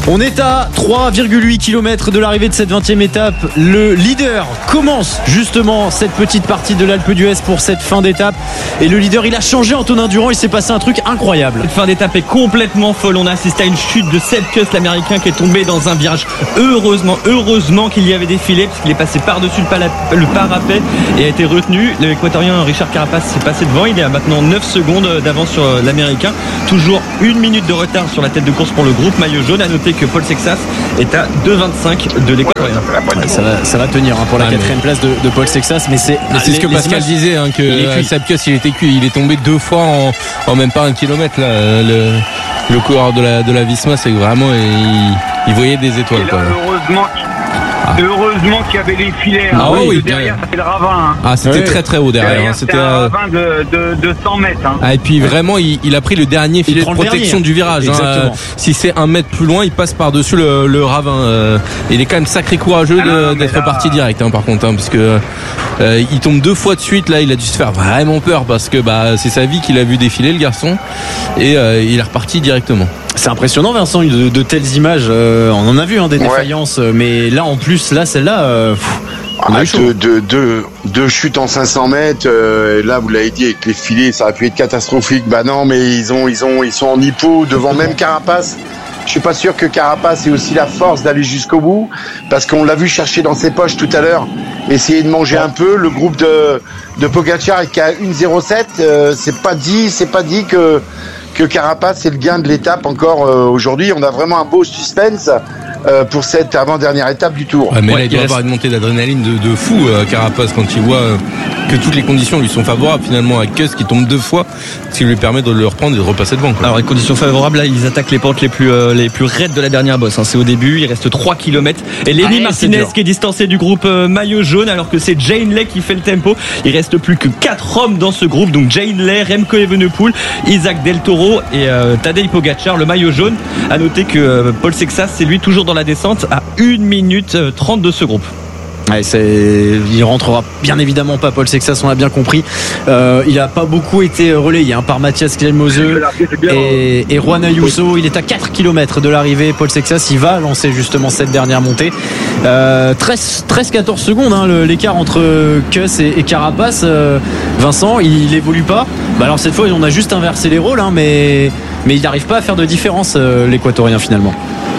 On est à trois virgule huit kilomètres de l'arrivée de cette vingtième étape. Le leader commence justement cette petite partie de l'Alpe d'Huez pour cette fin d'étape. Et le leader, il a changé, Antonin Durand. Il s'est passé un truc incroyable. Cette fin d'étape est complètement folle. On a assisté à une chute de Sepp Kuss, l'américain, qui est tombé dans un virage. Heureusement, heureusement qu'il y avait des filets, parce qu'il est passé par-dessus le, pala- le parapet et a été retenu. L'équatorien Richard Carapaz s'est passé devant. Il est à maintenant neuf secondes d'avance sur l'américain. Toujours une minute de retard sur la tête de course pour le groupe maillot jaune. À noter que Paul Sexas est à deux vingt-cinq de l'équatorien. Ouais, ça, va, ça va tenir hein, pour la ah, quatrième mais... place de, de Paul Sexas, mais c'est, mais c'est les, ce que Pascal images... disait hein, que euh, Sepp Kuss il était cuit, il est tombé deux fois en, en même pas un kilomètre là. Le, le coureur de la de la Visma, c'est que vraiment il, il voyait des étoiles. Là, quoi. Heureusement. Ah. Heureusement qu'il y avait les filets. Ah hein, oui, derrière, c'était le ravin. Hein. Ah, c'était oui. très très haut derrière. derrière hein. C'était, c'était un ravin de, de, de cent mètres. Hein. Ah, et puis vraiment, il, il a pris le dernier filet de protection du virage. Hein. Si c'est un mètre plus loin, il passe par-dessus le, le ravin. Euh, il est quand même sacré courageux de, ah non, d'être là... parti direct, hein, par contre, hein, parce que euh, il tombe deux fois de suite. Là, il a dû se faire vraiment peur parce que bah c'est sa vie qu'il a vu défiler, le garçon, et euh, il est reparti directement. C'est impressionnant, Vincent, de, de telles images. Euh, on en a vu hein, des défaillances, ouais. mais là en plus, là celle-là. Euh, pff, ah, deux, deux, deux, deux chutes en cinq cents mètres. Euh, là, vous l'avez dit, avec les filets, ça aurait pu être catastrophique. Bah non, mais ils ont, ils ont, ils sont en hippo devant même Carapaz. Je suis pas sûr que Carapaz ait aussi la force d'aller jusqu'au bout, parce qu'on l'a vu chercher dans ses poches tout à l'heure, essayer de manger un peu. Le groupe de de Pogačar est qu'à une zéro sept. Euh, c'est pas dit, c'est pas dit que que Carapaz c'est le gain de l'étape encore euh, aujourd'hui. On a vraiment un beau suspense euh, pour cette avant-dernière étape du Tour. Ouais, mais ouais, là, il doit reste... avoir une montée d'adrénaline de, de fou, euh, Carapaz, quand il voit euh, que toutes les conditions lui sont favorables finalement à Kuss qui tombe deux fois, ce qui lui permet de le reprendre et de repasser devant. Quoi. Alors les conditions favorables, là, ils attaquent les pentes les plus euh, les plus raides de la dernière bosse. Hein. C'est au début, il reste trois kilomètres. Et Lenny ah, Martinez qui est distancé du groupe euh, maillot jaune, alors que c'est Jane Lay qui fait le tempo. Il reste plus que quatre hommes dans ce groupe, donc Jane Lay, Remco Evenepoel, Isaac Del Toro et euh, Tadej Pogačar, le maillot jaune. À noter que euh, Paul Sexas, c'est lui toujours dans la descente à une minute trente de ce groupe. Ouais, c'est... Il rentrera bien évidemment pas Paul Sexas, on l'a bien compris. Euh, il a pas beaucoup été relayé hein, par Mathias Klemose et, et Juan Ayuso. Il est à quatre kilomètres de l'arrivée. Paul Sexas, il va lancer justement cette dernière montée. Euh, treize à quatorze secondes hein, le, l'écart entre Kuss et, et Carapaz. Euh, Vincent, il, il évolue pas. Bah alors cette fois, on a juste inversé les rôles, hein, mais, mais il n'arrive pas à faire de différence, euh, l'équatorien finalement.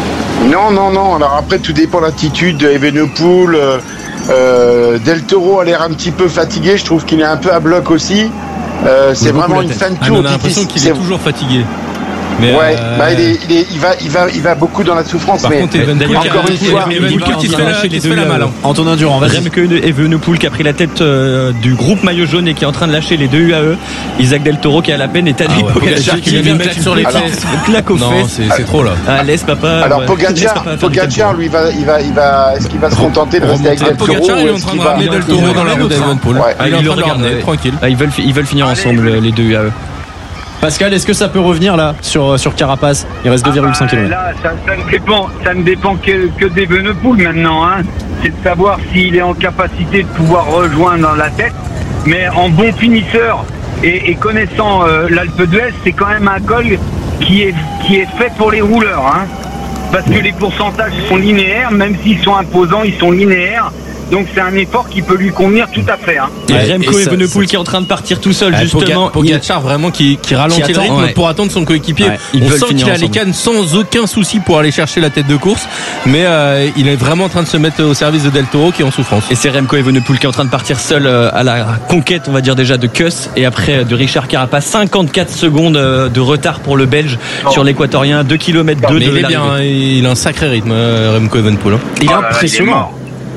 Non, non, non. Alors après, tout dépend de l'attitude de Evenepoel. Euh, euh, Del Toro a l'air un petit peu fatigué. Je trouve qu'il est un peu à bloc aussi. Euh, c'est vraiment une fin de tour. Ah, on a l'impression qu'il est toujours fatigué. Mais ouais, euh... bah il, est, il, est, il, va, il, va, il va beaucoup dans la souffrance. Par mais contre, encore une fois, Evenepoel qui se fait la, qui se fait la malle. Antonin Durand, vas-y. Remco Evenepoel qui a pris la tête euh, du groupe maillot jaune et qui est en train de lâcher les deux U A E. Isaac Del Toro qui a la peine et Tadej ah ouais, Pogačar qui vient mettre sur les fesses. Claque aux fesses. Non, c'est, c'est trop là. Ah, laisse papa. Alors Pogačar, Pogačar, lui, va, il va, il va, est-ce qu'il va se contenter de rester avec Del Toro? Pogačar, il est en train de ramener Del Toro dans la roue d'Evenepoel. Il est en train de regarder, tranquille. Ils veulent finir ensemble les deux U A E. Pascal, est-ce que ça peut revenir là sur, sur Carapaz? Il reste deux virgule cinq kilomètres. Là, ça, ça ne dépend, ça ne dépend que, que d'Evenepoel maintenant. Hein. C'est de savoir s'il est en capacité de pouvoir rejoindre la tête. Mais en bon finisseur et, et connaissant euh, l'Alpe d'Huez, c'est quand même un col qui est, qui est fait pour les rouleurs. Hein. Parce que les pourcentages sont linéaires, même s'ils sont imposants, ils sont linéaires. Donc c'est un effort qui peut lui convenir tout à fait. Hein. Et ouais, Remco Evenepoel qui est en train de partir tout seul, ouais, justement. Pogačar vraiment qui, qui ralentit qui attend, le rythme ouais. pour attendre son coéquipier. Ouais, on sent qu'il a les cannes sans aucun souci pour aller chercher la tête de course, mais euh, il est vraiment en train de se mettre au service de Del Toro qui est en souffrance. Et c'est Remco Evenepoel qui est en train de partir seul à la conquête, on va dire déjà de Kuss et après de Richard Carapaz. cinquante-quatre secondes de retard pour le Belge oh. sur l'équatorien, deux kilomètres deux de il est bien, hein, il a un sacré rythme, Remco Evenepoel. Hein. Il est impressionnant.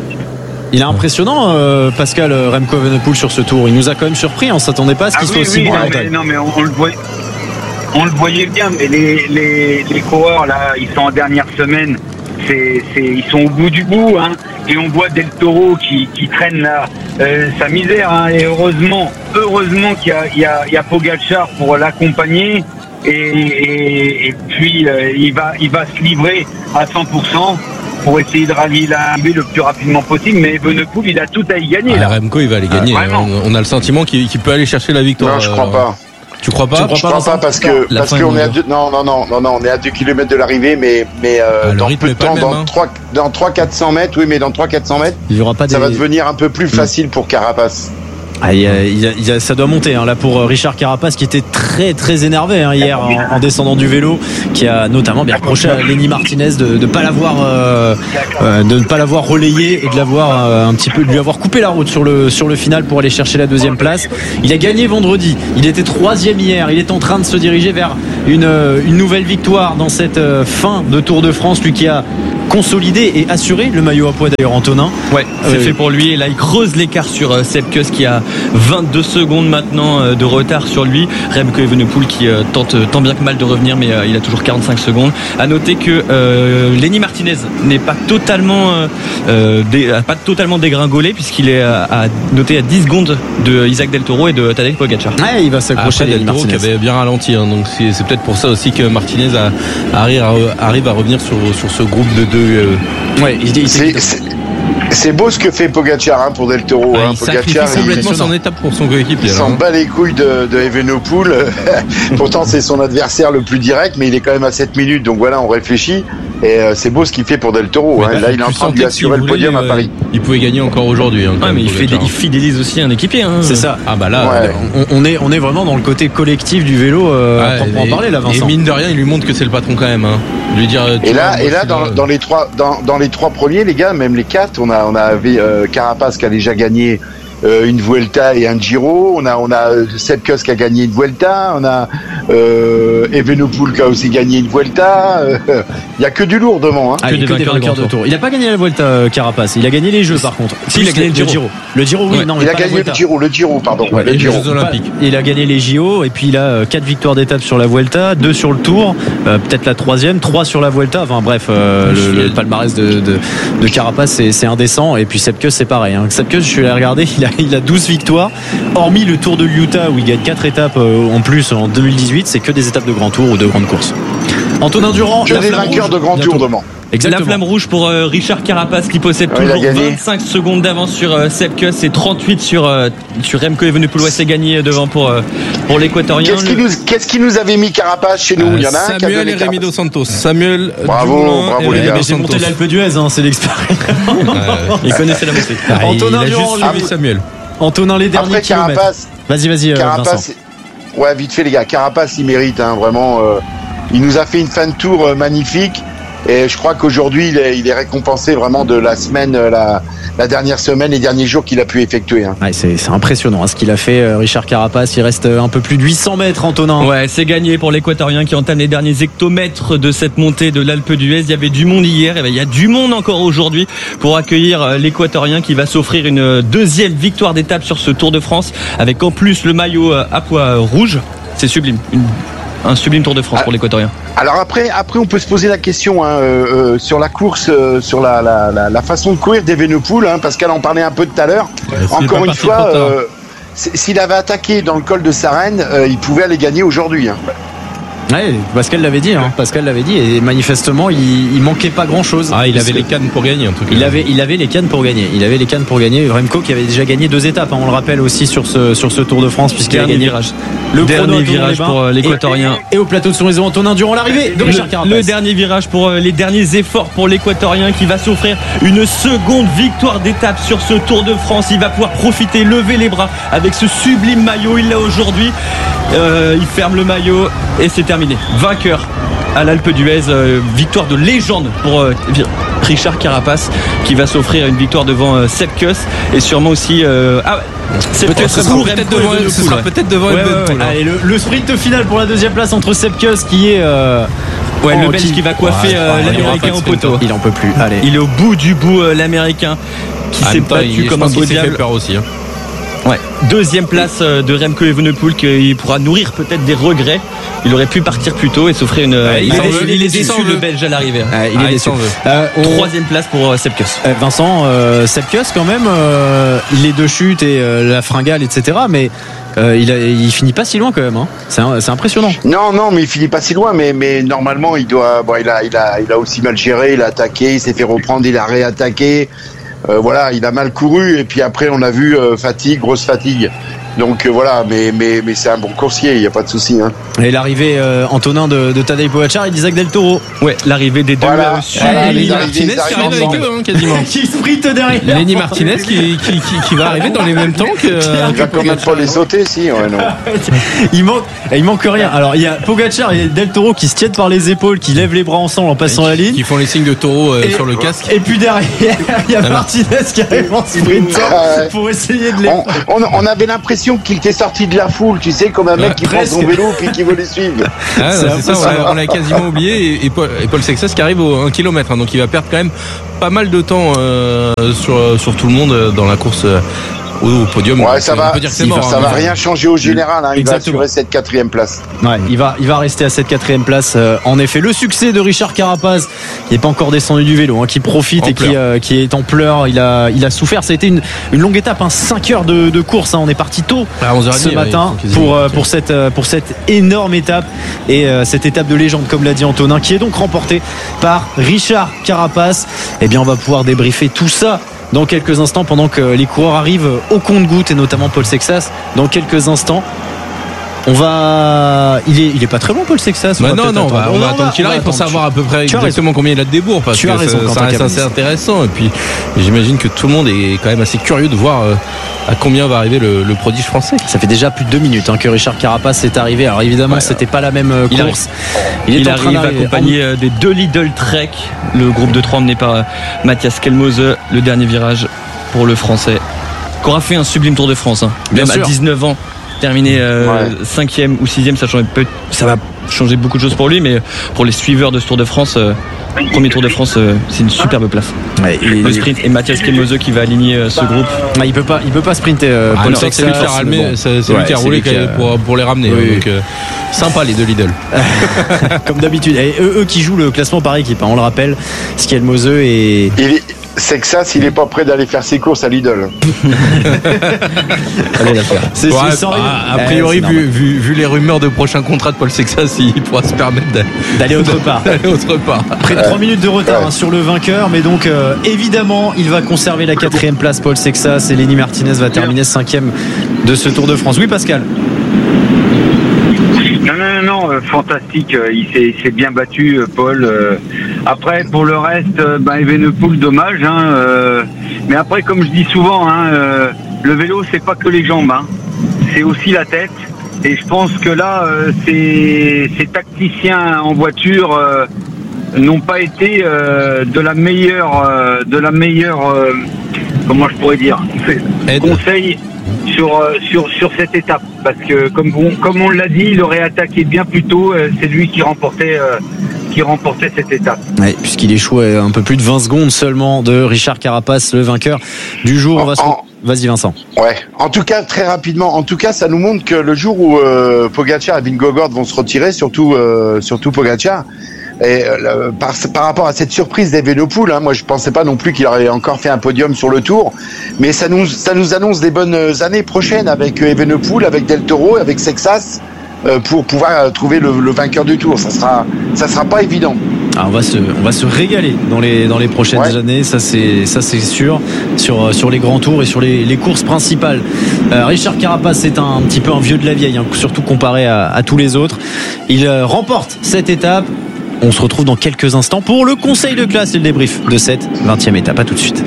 Il est impressionnant, euh, Pascal euh, Remco Evenepoel sur ce tour. Il nous a quand même surpris. On s'attendait pas à ce qu'il ah, soit oui, aussi oui, bon. Non mais, non, mais on, on le voyait, on le voyait bien. Mais les, les, les coureurs là, ils sont en dernière semaine. C'est, c'est, ils sont au bout du bout. Hein, et on voit Del Toro qui, qui traîne là, euh, sa misère. Hein, et heureusement, heureusement qu'il y a, il y a, il y a Pogačar pour l'accompagner. Et, et, et puis euh, il va, il va se livrer à cent pour cent. Pour essayer de rallier l'arrivée le plus rapidement possible, mais Evenepoel, il a tout à y gagner. Ah, là. Remco, il va aller gagner. Euh, on, on a le sentiment qu'il, qu'il peut aller chercher la victoire. Non, je crois euh, pas. Tu crois pas? Je crois, je crois pas parce que La parce fin qu'on est est à dure. deux, non non non non non on est à deux kilomètres de l'arrivée, mais mais euh, Ah, le dans rythme peu de est pas temps, le même, dans hein. trois dans trois quatre cents mètres, oui, mais dans trois quatre cents mètres, Il y aura pas ça des- va devenir un peu plus facile pour Carapace. Ah, il y a- il y a- il y a- ça doit monter hein, là pour euh, Richard Carapace qui était très très énervé hein, hier en, en descendant du vélo, qui a notamment bien reproché à Lenny Martinez de ne pas l'avoir euh, euh, de ne pas l'avoir relayé et de l'avoir euh, un petit peu de lui avoir coupé la route sur le sur le final pour aller chercher la deuxième place. Il a gagné vendredi, il était troisième hier, il est en train de se diriger vers une euh, une nouvelle victoire dans cette euh, fin de Tour de France, lui qui a consolidé et assuré le maillot à poids d'ailleurs, Antonin. Ouais, c'est Euh, fait pour lui. Et là, il creuse l'écart sur euh, Sepkus qui a vingt-deux secondes maintenant euh, de retard sur lui. Remco Evenepoel qui euh, tente euh, tant bien que mal de revenir, mais euh, il a toujours quarante-cinq secondes. À noter que euh, Lenny Martinez n'est pas totalement, euh, euh, dé, a pas totalement dégringolé puisqu'il est à, à noter à dix secondes de Isaac Del Toro et de Tadej Pogacar. Ouais, il va s'accrocher. Après, Del Toro qui avait bien ralenti, hein, donc c'est, c'est peut-être pour ça aussi que Martinez a, arrive, à, arrive à revenir sur, sur ce groupe de deux. Euh... Ouais, il, il, C'est- c'est- C'est beau ce que fait Pogacar hein, pour Del Toro. Ah, hein. il sacrifie Pogacar, complètement il, son étape pour son coéquipier. il là, s'en hein. bat les couilles de, de Evenepoel. Pourtant, c'est son adversaire le plus direct, mais il est quand même à sept minutes. Donc voilà, on réfléchit. Et euh, c'est beau ce qu'il fait pour Del Toro. Mais hein. là, Là, il est en tu train de sentais lui que s'il assurer le voulait, podium à euh, Paris. Il pouvait gagner encore aujourd'hui. Hein, quand Ouais, même, mais il, fait, Pogacar. il fidélise aussi un équipier. Hein. C'est ça. Ah bah là, Ouais. on, on est on est vraiment dans le côté collectif du vélo euh, Ouais, pour, pour en et- parler là, Vincent. Et mine de rien, il lui montre que c'est le patron quand même. Hein. Lui dire. tu Et vois, là, moi, et je là, suis dans, dans les trois, dans, dans les trois premiers, les gars, même les quatre, on a, on a euh, Carapace qui a déjà gagné euh, une Vuelta et un Giro. On a, on a euh, Sepkus qui a gagné une Vuelta. On a euh, Evenepoel qui a aussi gagné une Vuelta. Euh, Il y a que du lourd devant. Hein. Ah, Que il y a des que des vainqueurs de vainqueurs de Grand tour. Il a pas gagné la Vuelta euh, Carapace, il a gagné les Jeux par contre. Si, il a Plus gagné le Giro. Le Giro, oui, Ouais. non, mais Il a pas la gagné Vuelta. le Giro, le Giro, pardon. Ouais, le les Giro. Jeux Olympiques. Il a gagné les J O et puis il a euh, quatre victoires d'étape sur la Vuelta, deux sur le Tour, euh, peut-être la troisième, trois sur la Vuelta. Enfin bref, euh, le, le palmarès de, de, de Carapace c'est, c'est indécent. Et puis Sepkus c'est pareil. Hein. Sepkus, je suis allé regarder, il a, il a douze victoires. Hormis le Tour de l'Utah où il gagne quatre étapes euh, en plus en deux mille dix-huit, c'est que des étapes de grand tour ou de grandes courses. Antonin Durand, Que la des flamme vainqueurs rouge, de grand bientôt. tour devant. Exactement. La flamme rouge pour euh, Richard Carapace qui possède Ouais, il a toujours gagné. vingt-cinq secondes d'avance sur euh, Sepkus et trente-huit sur euh, sur Remco Evenepoel. Ouais, c'est gagné devant pour euh, pour l'équatorien. Qu'est-ce qui, Le- nous, qu'est-ce qui nous avait mis Carapace chez nous? Il y en a un qui a Samuel donné et Rémi Carapace. Dos Santos. Samuel. Bravo, Dumoulin bravo, et les Rémi gars. Dos Mais j'ai monté Santos. l'Alpe d'Huez, hein, c'est l'expérience. Il connaissait la montée. Ah, il Antonin a Durand, juste lui. suivi Samuel. Antonin, les derniers Après kilomètres. Carapace, Vas-y, vas-y, euh, Vincent. Carapace, ouais, vite fait les gars. Carapace, il mérite hein, vraiment. euh, il nous a fait une fin de tour euh, magnifique. Et je crois qu'aujourd'hui, il est, il est récompensé vraiment de la semaine, euh, la, la dernière semaine, les derniers jours qu'il a pu effectuer. Hein. Ouais, c'est, c'est impressionnant hein, ce qu'il a fait, euh, Richard Carapace. Il reste euh, un peu plus de huit cents mètres, Antonin. Ouais, c'est gagné pour l'équatorien qui entame les derniers hectomètres de cette montée de l'Alpe d'Huez. Il y avait du monde hier, et ben, il y a du monde encore aujourd'hui pour accueillir euh, l'équatorien qui va s'offrir une euh, deuxième victoire d'étape sur ce Tour de France avec en plus le maillot euh, à pois euh, rouge. C'est sublime. Une- un sublime Tour de France Ah. pour l'équatorien. Alors après, après, on peut se poser la question hein, euh, euh, sur la course, euh, sur la, la, la, la façon de courir d'Evenepoel, hein, parce qu'elle en parlait un peu tout à l'heure. Ouais, s'il est pas Encore une parti fois, trop tard. euh, s- s'il avait attaqué dans le col de Sarenne, euh, il pouvait aller gagner aujourd'hui. Hein. Ouais, Pascal l'avait dit, hein. Pascal l'avait dit, et manifestement, il, il manquait pas grand chose. Ah, il avait les cannes pour gagner en tout cas. Il avait, il avait les cannes pour gagner. Il avait les cannes pour gagner. Remco qui avait déjà gagné deux étapes, hein, on le rappelle aussi sur ce, sur ce Tour de France, puisqu'il a Dernier gagné virage. le Dernier chrono à virage Toulon-les-Bains. pour, euh, l'équatorien. Et, et- et au plateau de Souraison, Antonin Durand, l'arrivée de Richard Carapace. Le, le dernier virage pour euh, les derniers efforts pour l'équatorien qui va s'offrir une seconde victoire d'étape sur ce Tour de France. Il va pouvoir profiter, lever les bras avec ce sublime maillot. Il l'a aujourd'hui. Euh, il ferme le maillot et c'est terminé. Vainqueur à l'Alpe d'Huez. Euh, victoire de légende pour euh, Richard Carapace qui va s'offrir une victoire devant euh, Sepkus et sûrement aussi. Euh, ah, Sepkus Peut-être, ce sera pour peut-être Remco devant, Evenepoel, ce sera ouais. peut-être devant Ouais, ouais, Evenepoel, ouais. hein. Allez, le, le sprint final pour la deuxième place entre Sepkus qui est. Euh, Ouais, oh, le Belge qui va coiffer Ouais, euh, ouais, il y aura pas l'Américain de au sprinter. poteau. Il en peut plus. Allez. Il est au bout du bout, euh, l'Américain qui En s'est même temps, battu il- je comme un pense beau qu'il s'est fait diable. peur aussi. Hein. Ouais. Deuxième place euh, de Remco Evenepoel qui pourra nourrir peut-être des regrets. Il aurait pu partir plus tôt et s'offrir une. Ouais, il, il est, s'en veut, il est il déçu s'en le veut. Belge à l'arrivée. Euh, il Ah, est il déçu. s'en veut. Euh, on- Troisième place pour euh, Sepkus. Euh, Vincent, euh, Sepkus quand même, euh, les deux chutes et euh, la fringale, et cetera. Mais euh, il, a, il finit pas si loin quand même. Hein. C'est, un- c'est impressionnant. Non, non, mais il finit pas si loin. Mais, mais normalement, il doit. Bon, il a, il a, il a aussi mal géré. Il a attaqué. Il s'est fait reprendre. Il a réattaqué. Euh, voilà, il a mal couru. Et puis après, on a vu euh, fatigue, grosse fatigue. Donc euh, voilà, mais, mais, mais c'est un bon coursier, il n'y a pas de souci. Hein. Et l'arrivée, euh, Antonin, de, de Tadej Pogačar et d'Isaac Del Toro. Ouais, l'arrivée des deux voilà. au-dessus. Voilà, Lenny Martinez qui arrive avec eux, hein, quasiment. Qui sprint derrière. Lenny Martinez qui, qui, qui, qui va arriver dans les mêmes temps que. Il va quand même pas les sauter, si. Ouais, non. il, manque, il manque rien. Alors, il y a Pogačar et Del Toro qui se tiennent par les épaules, qui lèvent les bras ensemble en passant qui, la ligne. Qui font les signes de taureau euh, et, sur le casque. Et puis derrière, il y a Alors. Martinez qui arrive en sprint ouais. pour essayer de les. On, on, on avait l'impression qu'il était sorti de la foule, tu sais, comme un mec ouais, qui presque. prend son vélo et qui veut les suivre. Ah, c'est, c'est ça, ça, on l'a quasiment oublié. Et, et, Paul, et Paul Sexas qui arrive au un kilomètre, hein, donc il va perdre quand même pas mal de temps euh, sur, sur tout le monde dans la course. Euh, au podium. Ouais, ça va, mort, ça hein, va rien changer au général. Hein, il va assurer cette quatrième place. Ouais, il va, il va rester à cette quatrième place. Euh, en effet, le succès de Richard Carapaz, qui n'est pas encore descendu du vélo, hein, qui profite en et qui, euh, qui est en pleurs. Il a, il a souffert. Ça a été une, une longue étape, hein, cinq heures de, de course. Hein. On est parti tôt à onze heures trente, ce matin ouais, pour, euh, pour, cette, euh, pour cette énorme étape et euh, cette étape de légende, comme l'a dit Antonin, qui est donc remportée par Richard Carapaz. Eh bien, on va pouvoir débriefer tout ça dans quelques instants, pendant que les coureurs arrivent au compte-gouttes, et notamment Paul Sexas dans quelques instants. On va. Il est, il est pas très bon, Paul Sexas. Bah non, non, on va, on va attendre qu'il arrive pour savoir à peu près exactement combien il a de débours, parce tu que as raison, ça, ça reste assez intéressant. Et puis, j'imagine que tout le monde est quand même assez curieux de voir euh, à combien va arriver le, le prodige français. Ça fait déjà plus de deux minutes hein, que Richard Carapaz est arrivé. Alors évidemment, ouais, c'était pas la même euh, il course. Il, il est arrive accompagné en... des deux Lidl Trek, le groupe de trois emmené par Mathias Kelmose, le dernier virage pour le Français, qui aura fait un sublime Tour de France. Hein. Même à dix-neuf ans. Terminé euh, ouais. cinquième ou sixième, ça, ça va changer beaucoup de choses pour lui, mais pour les suiveurs de ce Tour de France, euh, premier Tour de France, euh, c'est une superbe place. Ouais, le sprint et Mathias Kelmose qui va aligner euh, ce groupe. Ah, il peut pas, il peut pas sprinter. Euh, ah, non, c'est lui qui a ramené, bon. c'est, c'est ouais, lui qui a roulé qui a... pour, pour les ramener. Oui, donc, euh, sympa les deux Lidl. Comme d'habitude. Et eux, eux qui jouent le classement par équipe, hein, on le rappelle. Kelmose et. Il est... Sexas, il est pas prêt d'aller faire ses courses à Lidl. Allez la faire. C'est, ouais, c'est a, a priori, eh, vu, vu, vu les rumeurs de prochain contrat de Paul Sexas, il pourra se permettre d'aller, d'aller autre part. D'aller autre part. Près de trois minutes de retard ouais. hein, sur le vainqueur, mais donc euh, évidemment, il va conserver la quatrième place, Paul Sexas, et Lenny Martinez va terminer cinquième de ce Tour de France. Oui, Pascal. Non, non, non, non euh, fantastique. Euh, il, s'est, il s'est bien battu, euh, Paul. Euh, après, pour le reste, euh, bah, Evenepoel, dommage. Hein, euh, mais après, comme je dis souvent, hein, euh, le vélo, c'est pas que les jambes. Hein, c'est aussi la tête. Et je pense que là, euh, ces, ces tacticiens en voiture euh, n'ont pas été euh, de la meilleure, euh, de la meilleure, euh, comment je pourrais dire, conseil sur sur sur cette étape, parce que comme on, comme on l'a dit, il aurait attaqué bien plus tôt. Euh, c'est lui qui remportait euh, qui remportait cette étape. Ouais, puisqu'il échouait un peu plus de vingt secondes seulement de Richard Carapaz, le vainqueur du jour. On va se... Vas-y Vincent. Ouais. En tout cas, très rapidement. En tout cas, ça nous montre que le jour où euh, Pogačar et Vingegaard vont se retirer, surtout euh, surtout Pogačar. Et euh, par, par rapport à cette surprise d'Evenepoel, hein, moi je pensais pas non plus qu'il aurait encore fait un podium sur le Tour, mais ça nous ça nous annonce des bonnes années prochaines avec Evenepoel, avec Del Toro, avec Sexas, euh, pour pouvoir trouver le, le vainqueur du Tour. Ça sera ça sera pas évident. Ah, on va se on va se régaler dans les dans les prochaines ouais. années, ça c'est ça c'est sûr, sur sur les grands tours et sur les, les courses principales. Euh, Richard Carapaz, c'est un, un petit peu un vieux de la vieille, hein, surtout comparé à, à tous les autres. Il euh, remporte cette étape. On se retrouve dans quelques instants pour le conseil de classe et le débrief de cette vingtième étape. À tout de suite.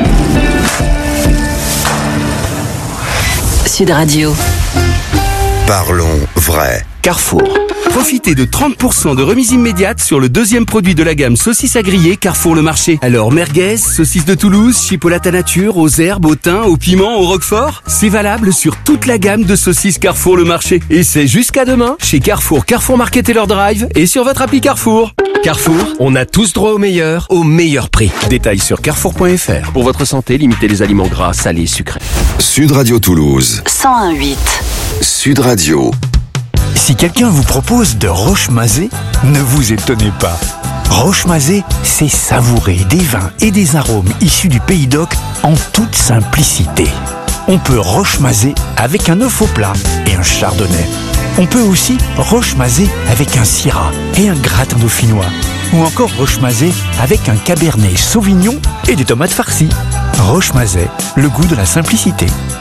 Sud Radio. Parlons vrai. Carrefour. Profitez de trente pour cent de remise immédiate sur le deuxième produit de la gamme saucisses à griller Carrefour Le Marché. Alors merguez, saucisses de Toulouse, chipolata nature, aux herbes, au thym, au piment, au roquefort. C'est valable sur toute la gamme de saucisses Carrefour Le Marché. Et c'est jusqu'à demain chez Carrefour, Carrefour Market et leur drive et sur votre appli Carrefour. Carrefour, on a tous droit au meilleur, au meilleur prix. Détails sur carrefour point f r. Pour votre santé, limitez les aliments gras, salés, sucrés. Sud Radio Toulouse. cent un virgule huit. Sud Radio. Si quelqu'un vous propose de Roche-Mazet, ne vous étonnez pas. Roche-Mazet, c'est savourer des vins et des arômes issus du Pays d'Oc en toute simplicité. On peut Roche-Mazet avec un œuf au plat et un chardonnay. On peut aussi Roche-Mazet avec un syrah et un gratin dauphinois. Ou encore Roche-Mazet avec un cabernet sauvignon et des tomates farcies. Roche-Mazet, le goût de la simplicité. Pour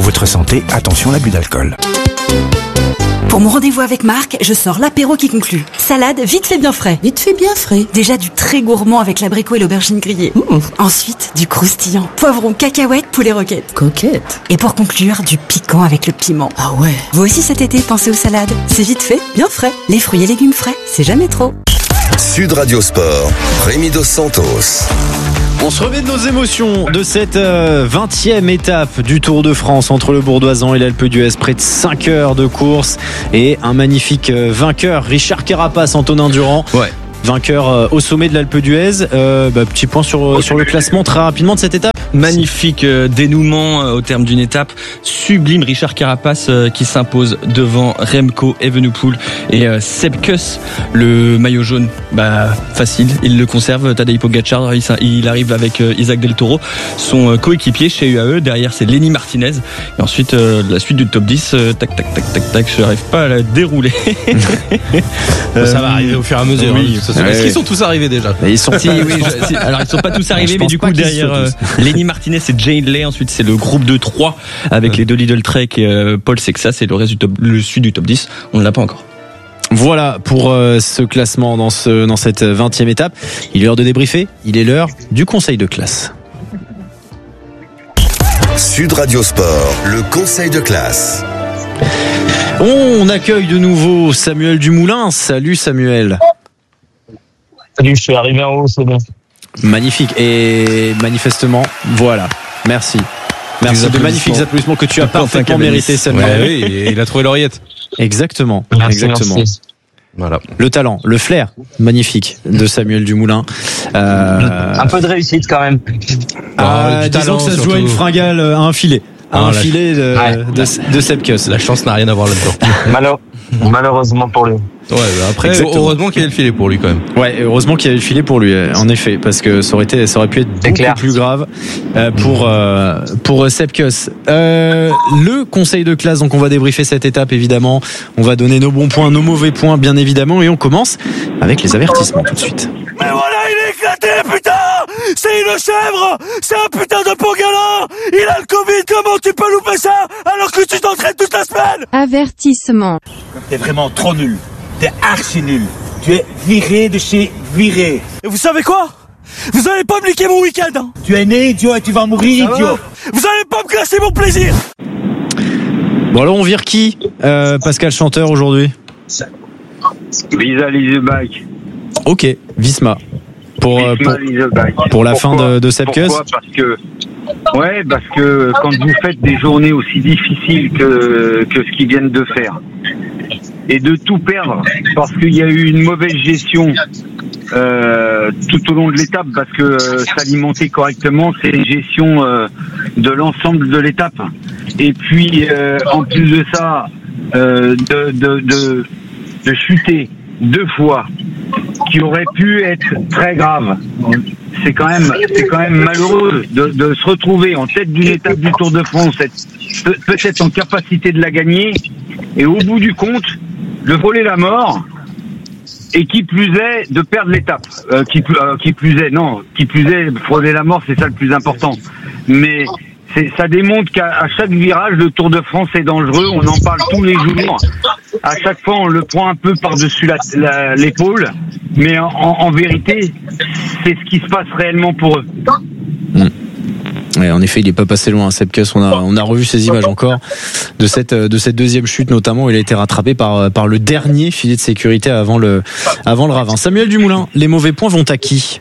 Pour votre santé, attention à l'abus d'alcool. Pour mon rendez-vous avec Marc, je sors l'apéro qui conclut. Salade, vite fait bien frais. Vite fait bien frais. Déjà du très gourmand avec l'abricot et l'aubergine grillée. Mmh. Ensuite, du croustillant. Poivron, cacahuètes, poulet roquette. Coquette. Et pour conclure, du piquant avec le piment. Ah ouais. Vous aussi cet été, pensez aux salades. C'est vite fait, bien frais. Les fruits et légumes frais, c'est jamais trop. Sud Radio Sport, Rémi Dos Santos. On se remet de nos émotions de cette euh, vingtième étape du Tour de France entre le Bourdoisan et l'Alpe d'Huez. Près de cinq heures de course et un magnifique euh, vainqueur, Richard Carapace, Antonin Durand. Ouais. Vainqueur euh, au sommet de l'Alpe d'Huez. Euh, bah, petit point sur, sur le classement très rapidement de cette étape. Magnifique euh, dénouement euh, au terme d'une étape sublime. Richard Carapace euh, qui s'impose devant Remco Evenepoel et euh, Sepp Kuss. Le maillot jaune, bah facile, il le conserve. Tadej Pogačar, il, il arrive avec euh, Isaac Del Toro, son euh, coéquipier chez U A E. Derrière c'est Lenny Martinez. Et ensuite euh, la suite du top dix. Euh, tac tac tac tac tac. Je n'arrive pas à la dérouler. euh, Ça va arriver au fur et à mesure. Oui, hein, ouais. Est-ce qu'ils sont tous arrivés déjà? Ils sont. Si, oui, je, si, alors ils sont pas tous arrivés, mais du coup derrière euh, Lenny Martinez et Jane Lay, ensuite c'est le groupe de trois avec ouais. les deux Lidl Trek et euh, Paul Sexas, et le reste du top, le sud du top dix, on ne l'a pas encore. Voilà pour euh, ce classement dans, ce, dans cette vingtième étape. Il est l'heure de débriefer, il est l'heure du conseil de classe. Sud Radio Sport, le conseil de classe. On accueille de nouveau Samuel Dumoulin. Salut Samuel. Salut, je suis arrivé en haut, c'est bien. Magnifique. Et manifestement, voilà. Merci. Merci de magnifiques applaudissements que tu as parfaitement mérité, Samuel. Ouais, oui, et il a trouvé l'oreillette. Exactement. Merci, exactement. Merci. Voilà. Le talent, le flair magnifique de Samuel Dumoulin. Euh... Un peu de réussite quand même. Ah, disons que ça se joue à une fringale, à un filet. À ah, un filet de, ouais. de, de Sepp Kuss. La chance n'a rien à voir là-dedans. Malheure, malheureusement pour lui. Ouais, après, exactement. Heureusement qu'il y a le filet pour lui quand même. Ouais, heureusement qu'il y a le filet pour lui, en effet, parce que ça aurait été, ça aurait pu être beaucoup clair. plus grave euh, pour euh, pour Sepp Kuss. Euh, le conseil de classe, donc on va débriefer cette étape évidemment. On va donner nos bons points, nos mauvais points, bien évidemment, et on commence avec les avertissements tout de suite. Mais voilà, il est éclaté, putain! C'est une chèvre! C'est un putain de pongala! Il a le Covid, comment tu peux louper ça alors que tu t'entraînes toute la semaine? Avertissement. T'es vraiment trop nul. T'es archi nul. Tu es viré de chez viré. Et vous savez quoi? Vous allez pas me niquer mon week-end, hein. Tu es né idiot et tu vas mourir ça idiot. Va. Vous allez pas me classer mon plaisir. Bon alors on vire qui, euh, Pascal Chanteur aujourd'hui? Visa Liseback. Ok, Visma. Pour, Visma, pour, pour la Pourquoi? fin de, de Sepp Kuss. Pourquoi? Parce que ouais, parce que quand vous faites des journées aussi difficiles que que ce qu'ils viennent de faire, et de tout perdre parce qu'il y a eu une mauvaise gestion euh, tout au long de l'étape, parce que euh, s'alimenter correctement, c'est une gestion euh, de l'ensemble de l'étape. Et puis euh, en plus de ça, euh, de, de, de, de chuter deux fois, qui aurait pu être très grave. C'est quand même, c'est quand même malheureux de, de se retrouver en tête d'une étape du Tour de France, être, peut-être en capacité de la gagner, et au bout du compte, de voler la mort, et qui plus est, de perdre l'étape. Euh, qui, euh, qui plus est, non, qui plus est, frôler la mort, c'est ça le plus important. Mais c'est, ça démontre qu'à à chaque virage, le Tour de France est dangereux. On en parle tous les jours. À chaque fois, on le prend un peu par-dessus la, la, l'épaule. Mais en, en, en vérité, c'est ce qui se passe réellement pour eux. Mmh. Ouais, en effet, il n'est pas passé loin, Sepp Kuss. On a, on a revu ces images encore de cette, de cette deuxième chute, notamment. Il a été rattrapé par, par le dernier filet de sécurité avant le, avant le ravin. Samuel Dumoulin, les mauvais points vont à qui?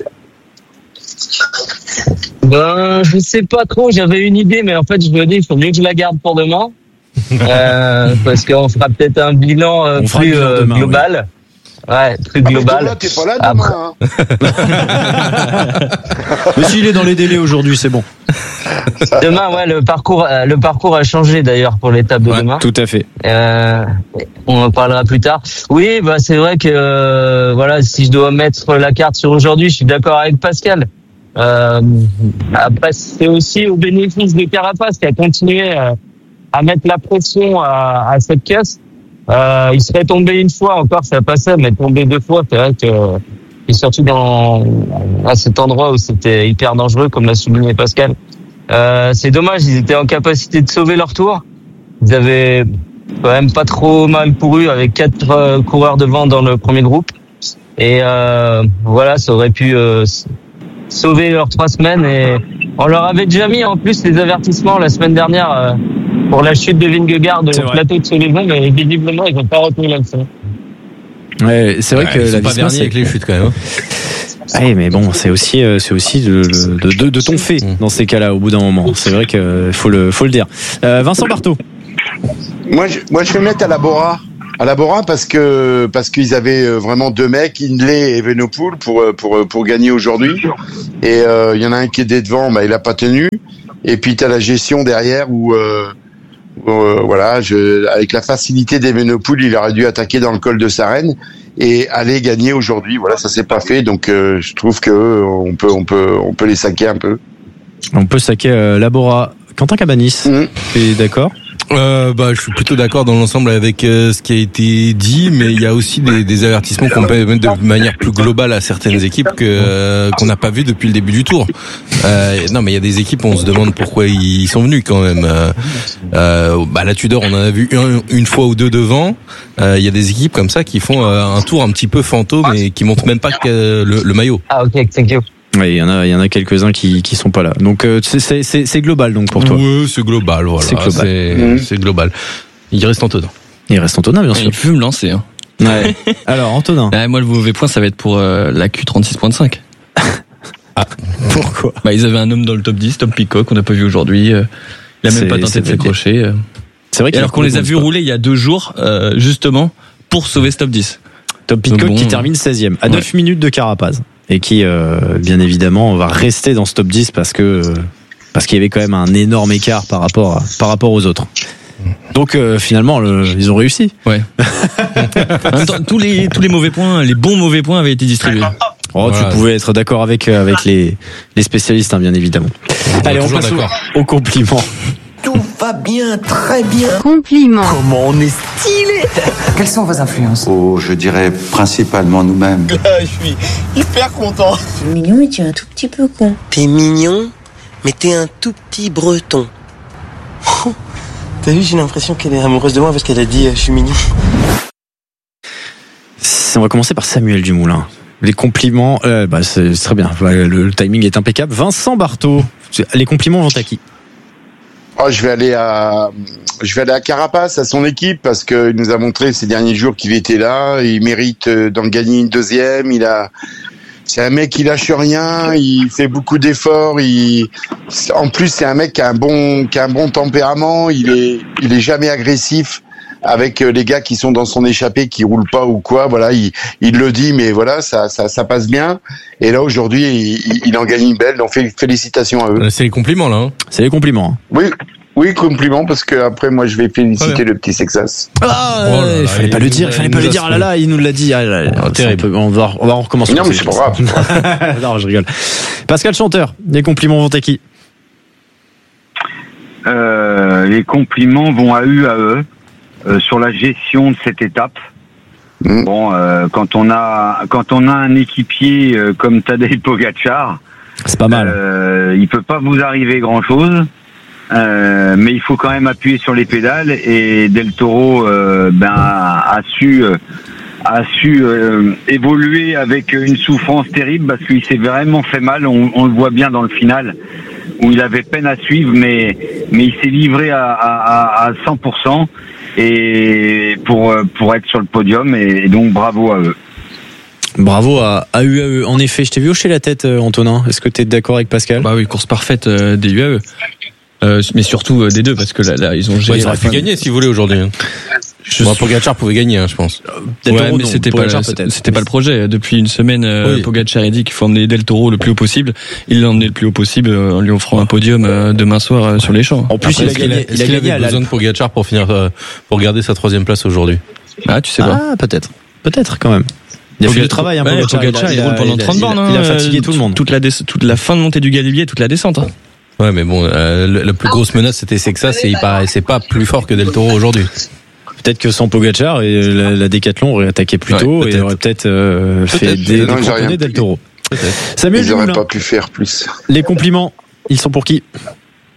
Ben, je sais pas trop. J'avais une idée, mais en fait, je me dis, il faut mieux que je la garde pour demain, euh, parce qu'on fera peut-être un bilan euh, plus euh, demain, global. Oui. Ouais, truc ah, global. Toi, t'es pas là demain, hein. Mais s'il est dans les délais aujourd'hui, c'est bon. Demain, ouais, le parcours, le parcours a changé d'ailleurs pour l'étape de ouais, demain. Tout à fait. Euh, on en parlera plus tard. Oui, bah c'est vrai que euh, voilà, si je dois mettre la carte sur aujourd'hui, je suis d'accord avec Pascal. Euh, après, c'est aussi au bénéfice de Carapace qui a continué à, à mettre la pression à, à cette caisse. Euh, il serait tombé une fois encore, ça passait, mais tombé deux fois, c'est vrai que, et surtout dans, à cet endroit où c'était hyper dangereux, comme l'a souligné Pascal. Euh, c'est dommage, ils étaient en capacité de sauver leur tour. Ils avaient quand même pas trop mal couru avec quatre euh, coureurs devant dans le premier groupe. Et euh, voilà, ça aurait pu euh, sauver leurs trois semaines. Et on leur avait déjà mis en plus des avertissements la semaine dernière euh, pour la chute de Vingegaard au plateau de Soleilon, mais visiblement ils n'ont pas retenu la leçon. Ouais, c'est vrai ouais, que ils la sont pas Visma, vernis avec les chutes quand même. Ah oui, mais bon, c'est aussi, euh, c'est aussi de, de, de, de ton fait dans ces cas-là. Au bout d'un moment, c'est vrai que faut le, faut le dire. Euh, Vincent Barthaud. Moi, je, moi, je vais mettre à la Bora. À la Bora parce que parce qu'ils avaient vraiment deux mecs, Hindley et Evenepoel, pour pour pour gagner aujourd'hui. Et il euh, y en a un qui est devant, bah il a pas tenu. Et puis t'as la gestion derrière où, euh, où euh, voilà, je, avec la facilité d'Evenepoel, il aurait dû attaquer dans le col de Sarenne et aller gagner aujourd'hui. Voilà, ça s'est pas fait. Donc euh, je trouve que on peut on peut on peut les saquer un peu. On peut saquer euh, la Bora. Quentin Cabanis, mmh. tu es d'accord? Euh, bah, je suis plutôt d'accord dans l'ensemble avec euh, ce qui a été dit, mais il y a aussi des, des avertissements qu'on peut mettre de manière plus globale à certaines équipes que euh, qu'on n'a pas vu depuis le début du tour. Euh, non, mais il y a des équipes, on se demande pourquoi ils sont venus quand même. Euh, euh, bah, la Tudor, on en a vu une, une fois ou deux devant. Euh, il y a des équipes comme ça qui font euh, un tour un petit peu fantôme et qui montrent même pas que le, le maillot. Ah ok, thank you. Oui, il y en a, il y en a quelques-uns qui qui sont pas là. Donc euh, c'est c'est c'est, c'est global donc pour toi. Oui, c'est global, voilà. C'est global. C'est, mmh. c'est global. Il reste Antonin. Il reste Antonin, bien sûr. Il peut me lancer. Hein. Ouais. Alors Antonin. Ah, moi, le mauvais point, ça va être pour euh, la Q trente-six point cinq. Ah, pourquoi? Bah, ils avaient un homme dans le top dix, Tom Peacock, qu'on n'a pas vu aujourd'hui. Euh, il a même c'est, pas tenté de s'accrocher. Euh. C'est vrai. Alors qu'on les a vus rouler il y a deux jours, euh, justement, pour sauver ce top dix. Tom Peacock bon, qui termine seizième à ouais. neuf minutes de Carapaz. Et qui, euh, bien évidemment, va rester dans ce top dix parce que euh, parce qu'il y avait quand même un énorme écart par rapport à, par rapport aux autres. Donc euh, finalement, le, ils ont réussi. Ouais. En même temps, tous les tous les mauvais points, les bons mauvais points avaient été distribués. Oh, ouais. Tu pouvais être d'accord avec avec les les spécialistes, hein, bien évidemment. Allez, on passe au, au compliment. Tout va bien, très bien. Compliment. Comment on est stylé. Quelles sont vos influences? Oh, je dirais principalement nous-mêmes. Je suis hyper content. T'es mignon, mais tu es un tout petit peu con. T'es mignon, mais t'es un tout petit breton. T'as vu, j'ai l'impression qu'elle est amoureuse de moi parce qu'elle a dit euh, je suis mignon. On va commencer par Samuel Dumoulin. Les compliments, euh, bah c'est, c'est très bien. Le, le timing est impeccable. Vincent Barthaud, les compliments vont à qui? Oh, je vais aller à, je vais aller à Carapace, à son équipe, parce qu'il nous a montré ces derniers jours qu'il était là. Il mérite d'en gagner une deuxième. Il a, c'est un mec qui lâche rien. Il fait beaucoup d'efforts. Il, en plus, c'est un mec qui a un bon, qui a un bon tempérament. Il est, il est jamais agressif avec les gars qui sont dans son échappée, qui roulent pas ou quoi. Voilà, il, il le dit, mais voilà, ça, ça, ça passe bien. Et là, aujourd'hui, il, il en gagne une belle. Donc, félicitations à eux. C'est les compliments, là. Hein. C'est les compliments. Oui. Oui, compliment, parce que après, moi, je vais féliciter ouais. le petit Sexas. Ah, oh là là, il fallait pas le dire, il fallait pas le dire. Ah là là, il nous l'a dit. Ah là là, oh, terrible. On, peut, on va, on va en recommencer. Non, mais c'est pas grave. Non, je rigole. Pascal Chanteur, les compliments vont à qui? euh, Les compliments vont à U A E euh, sur la gestion de cette étape. Mmh. Bon, euh, quand on a quand on a un équipier euh, comme Tadej Pogačar, c'est pas mal. Euh, il peut pas vous arriver grand chose. Euh, mais il faut quand même appuyer sur les pédales et Del Toro euh, ben a su euh, a su euh, évoluer avec une souffrance terrible parce qu'il s'est vraiment fait mal. On, on le voit bien dans le final où il avait peine à suivre, mais mais il s'est livré à, à, à cent pour cent et pour pour être sur le podium et, et donc bravo à eux. Bravo à, à U A E. En effet, je t'ai vu hocher la tête, Antonin. Est-ce que tu es d'accord avec Pascal? Bah oui, course parfaite euh, des U A E. Euh, mais surtout euh, des deux parce que là, là ils ont géré. Ouais, ils auraient pu gagner si vous voulez aujourd'hui. Je bon, Pogačar pouvait gagner, hein, je pense. Ouais, Toro, mais non, c'était pas, la, c'était pas le projet. Depuis une semaine, euh, oui. Pogačar a dit qu'il faut emmener Del Toro le plus haut possible. Il l'a emmené le plus haut possible euh, en lui offrant un podium euh, demain soir euh, sur les champs. En plus, après, il a gagné. Il a, il a gagné avait besoin de Pogačar pour finir, euh, pour garder sa troisième place aujourd'hui. Ah, tu sais pas. Ah, peut-être, peut-être quand même. Il a fait du travail, hein, ouais, Pogačar, il, il roule pendant trente bornes. Il a fatigué tout le monde. Toute la toute la fin de montée du Galibier, toute la descente. Hein. Ouais, mais bon, euh, la plus grosse menace c'était Sexas et il paraissait pas plus fort que Del Toro aujourd'hui. Peut-être que sans Pogačar, et la, la Décathlon aurait attaqué plus tôt ouais, et aurait peut-être euh, peut fait des, non, des cramponnés Del Toro. Peut-être. Samuel Ils n'auraient Dumoulin, pas pu faire plus. Les compliments, ils sont pour qui?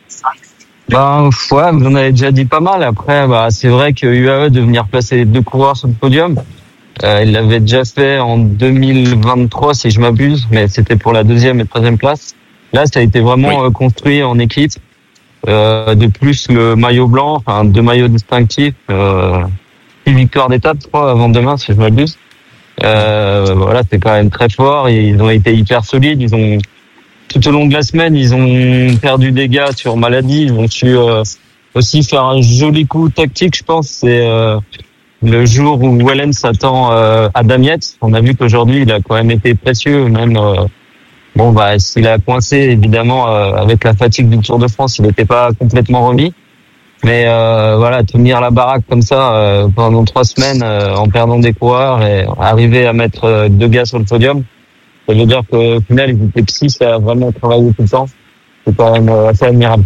Ben, ouais, vous en avez déjà dit pas mal. Après, bah, c'est vrai que U A E de venir placer les deux coureurs sur le podium, euh, il l'avait déjà fait en deux mille vingt-trois, si je m'abuse, mais c'était pour la deuxième et troisième place. Là, ça a été vraiment oui. euh, construit en équipe. Euh, de plus, le maillot blanc, enfin, deux maillots distinctifs, euh, six victoires d'étape, je crois, avant demain, si je m'abuse. Euh, voilà, c'est quand même très fort. Ils ont été hyper solides. Ils ont, tout au long de la semaine, ils ont perdu des gars sur maladie. Ils ont su euh, aussi faire un joli coup tactique, je pense. C'est euh, le jour où Wellens s'attend euh, à Damiette. On a vu qu'aujourd'hui, il a quand même été précieux. Même euh, bon, bah, s'il a coincé, évidemment, euh, avec la fatigue du Tour de France, il n'était pas complètement remis. Mais euh, voilà, tenir la baraque comme ça euh, pendant trois semaines euh, en perdant des coureurs et arriver à mettre euh, deux gars sur le podium, ça veut dire qu'au final, ils étaient psy, ça a vraiment travaillé tout le temps. C'est quand même euh, assez admirable.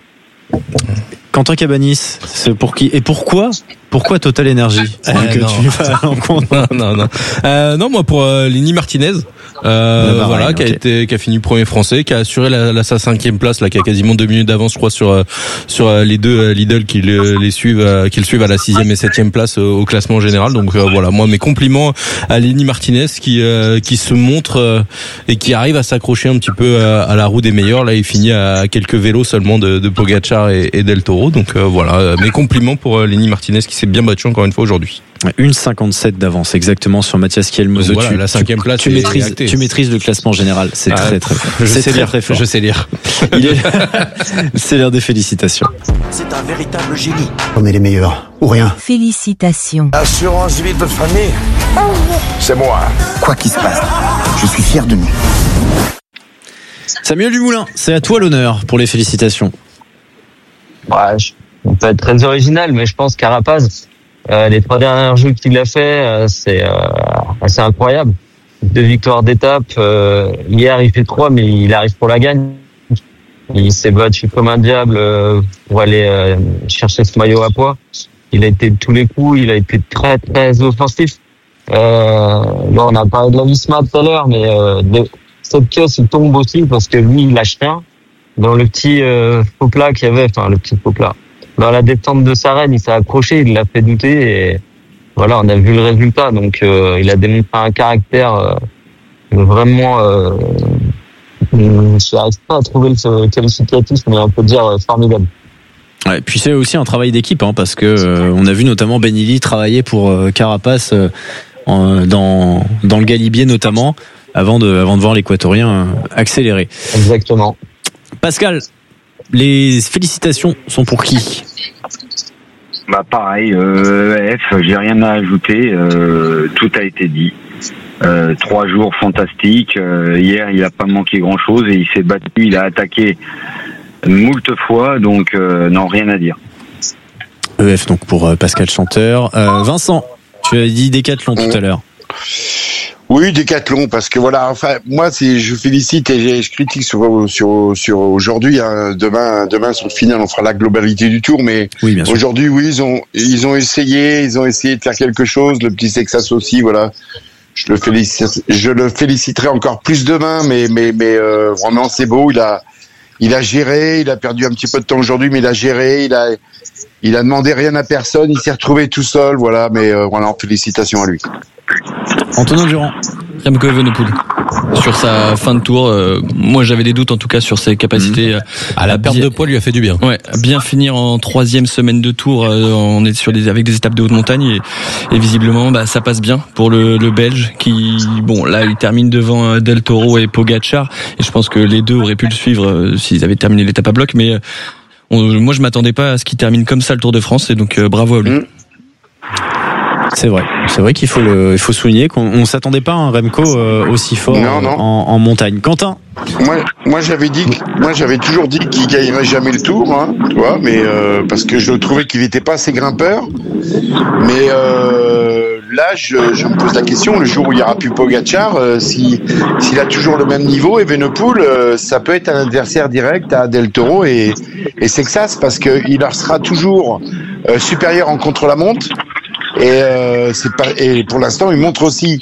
Quentin Cabanis, c'est pour qui et pourquoi pourquoi Total Energy euh, que non. tu vas à l'encontre non non non euh, non moi pour euh, Lenny Martinez euh, bah, voilà ouais, qui okay. a été qui a fini premier français, qui a assuré la, la sa cinquième place là, qui a quasiment deux minutes d'avance je crois sur euh, sur euh, les deux euh, Lidl qui le, les suivent euh, qui le suivent à la sixième et septième place euh, au classement général. Donc euh, voilà, moi mes compliments à Lenny Martinez qui euh, qui se montre euh, et qui arrive à s'accrocher un petit peu euh, à la roue des meilleurs. Là il finit à quelques vélos seulement de, de Pogacar et, et Del Toro. Donc euh, voilà, mes compliments pour euh, Lenny Martinez qui s'est bien battu encore une fois aujourd'hui. une cinquante-sept d'avance exactement sur Mathias Kielmose. Voilà, tu, la cinquième place. Tu maîtrises, tu maîtrises le classement général. C'est ah, très très fort. Je sais très, lire. Très fort. Je sais lire. Il est... C'est l'heure des félicitations. C'est un véritable génie. On est les meilleurs ou rien. Félicitations. Assurance vie de votre famille. C'est moi. Quoi qu'il se passe, je suis fier de nous. Samuel Dumoulin, c'est à toi l'honneur pour les félicitations. Ouais, on peut être très original, mais je pense Carapaz, euh, les trois dernières jeux qu'il a fait, euh, c'est euh, assez incroyable. Deux victoires d'étape. Euh, hier, il fait trois, mais il arrive pour la gagne. Il s'est battu comme un diable euh, pour aller euh, chercher ce maillot à poids. Il a été de tous les coups. Il a été très très offensif. Euh, là, on a parlé de la Visma tout à l'heure, mais euh, de, cette caisse il tombe aussi parce que lui, il lâche rien. Dans le petit euh, faux plat qu'il y avait, enfin le petit faux plat. Dans la détente de Sarenne, il s'est accroché, il l'a fait douter et voilà, on a vu le résultat. Donc euh, il a démontré un caractère euh, vraiment, euh, je n'arrive pas à trouver le qualificatif, mais on peut dire euh, formidable. Ouais, puis c'est aussi un travail d'équipe, hein, parce que euh, on a vu notamment Benilli travailler pour euh, Carapace euh, en, dans dans le Galibier notamment, avant de avant de voir l'Équatorien euh, accélérer. Exactement. Pascal, les félicitations sont pour qui ? Bah pareil, euh, F, j'ai rien à ajouter, euh, tout a été dit. Euh, trois jours fantastiques. Euh, hier, il a pas manqué grand-chose et il s'est battu, il a attaqué moult fois, donc euh, non, rien à dire. E F donc pour euh, Pascal Chanteur. Euh, Vincent, tu as dit Décathlon tout à l'heure. Oui, Décathlon, parce que voilà, enfin, moi, c'est, je félicite et je critique sur, sur, sur aujourd'hui, hein, demain, demain, sur le final, on fera la globalité du tour, mais oui, aujourd'hui, oui, ils ont, ils ont essayé, ils ont essayé de faire quelque chose, le petit Texas aussi, voilà. Je le félicite, je le féliciterai encore plus demain, mais, mais, mais, euh, vraiment, c'est beau, il a, il a géré, il a perdu un petit peu de temps aujourd'hui, mais il a géré, il a, il a demandé rien à personne, il s'est retrouvé tout seul, voilà, mais, euh, voilà, félicitations à lui. Antonin Durand. Remco Evenepoel. Sur sa fin de tour, euh, moi j'avais des doutes en tout cas sur ses capacités. Mmh. À, à la perte bien, de poids lui a fait du bien. Ouais, bien finir en troisième semaine de tour, euh, on est sur des avec des étapes de haute montagne et, et visiblement bah ça passe bien pour le, le Belge qui bon là il termine devant Del Toro et Pogacar et je pense que les deux auraient pu le suivre euh, s'ils avaient terminé l'étape à bloc, mais euh, on, moi je m'attendais pas à ce qu'il termine comme ça le Tour de France et donc euh, bravo à lui. Mmh. C'est vrai, c'est vrai qu'il faut le, il faut souligner qu'on on s'attendait pas à un Remco euh, aussi fort non, non. En, en montagne. Quentin. Moi, moi j'avais dit, moi j'avais toujours dit qu'il gagnerait jamais le Tour, hein, tu vois, mais euh, parce que je trouvais qu'il n'était pas assez grimpeur. Mais euh, là, je, je me pose la question, le jour où il y aura plus Pogacar, euh, si s'il a toujours le même niveau, Evenepoel, euh, ça peut être un adversaire direct à Del Toro et et c'est que ça, c'est parce que il leur sera toujours euh, supérieur en contre-la-montre. Et, euh, c'est pas, et pour l'instant, il montre aussi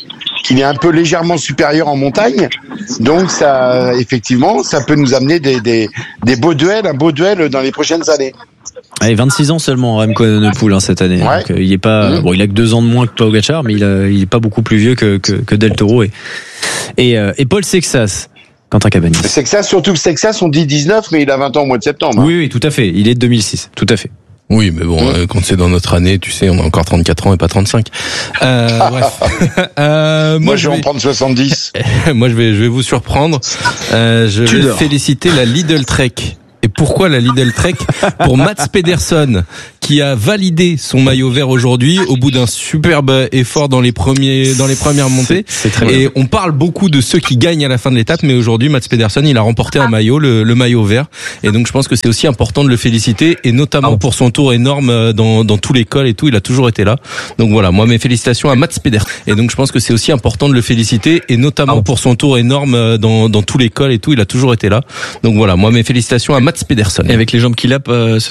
qu'il est un peu légèrement supérieur en montagne. Donc ça, effectivement, ça peut nous amener des, des, des beaux duels, un beau duel dans les prochaines années. Allez, vingt-six ans seulement, Remco Evenepoel, hein, cette année. Ouais. Donc, il est pas, mmh. bon, il a que deux ans de moins que Pogačar, mais il, a, il est pas beaucoup plus vieux que, que, que Del Toro et, et, euh, et Paul Sexas. Quentin Cabanis. Sexas, surtout que Sexas, on dit dix-neuf, mais il a vingt ans au mois de septembre. Hein. Oui, oui, tout à fait. Il est de deux mille six. Tout à fait. Oui, mais bon, mmh. euh, quand c'est dans notre année, tu sais, on a encore trente-quatre ans et pas trente-cinq. Euh, bref. euh, moi, moi, je vais en prendre soixante-dix. moi, je vais, je vais vous surprendre. Euh, je tu vais dors. féliciter la Lidl Trek. Et pourquoi la Lidl Trek? Pour Mats Pedersen, qui a validé son maillot vert aujourd'hui au bout d'un superbe effort dans les premiers, dans les premières montées. C'est, c'est très et bien. On parle beaucoup de ceux qui gagnent à la fin de l'étape, mais aujourd'hui, Mats Pedersen, il a remporté un maillot, le, le maillot vert. Et donc, je pense que c'est aussi important de le féliciter, et notamment ah. pour son tour énorme dans, dans tous les cols et tout. Il a toujours été là. Donc voilà, moi, mes félicitations à Mats Pedersen. Et donc, je pense que c'est aussi important de le féliciter, et notamment ah. pour son tour énorme dans, dans tous les cols et tout. Il a toujours été là. Donc voilà, moi, mes félicitations à Mats Pedersen. Et avec les jambes qu'il a, euh, ce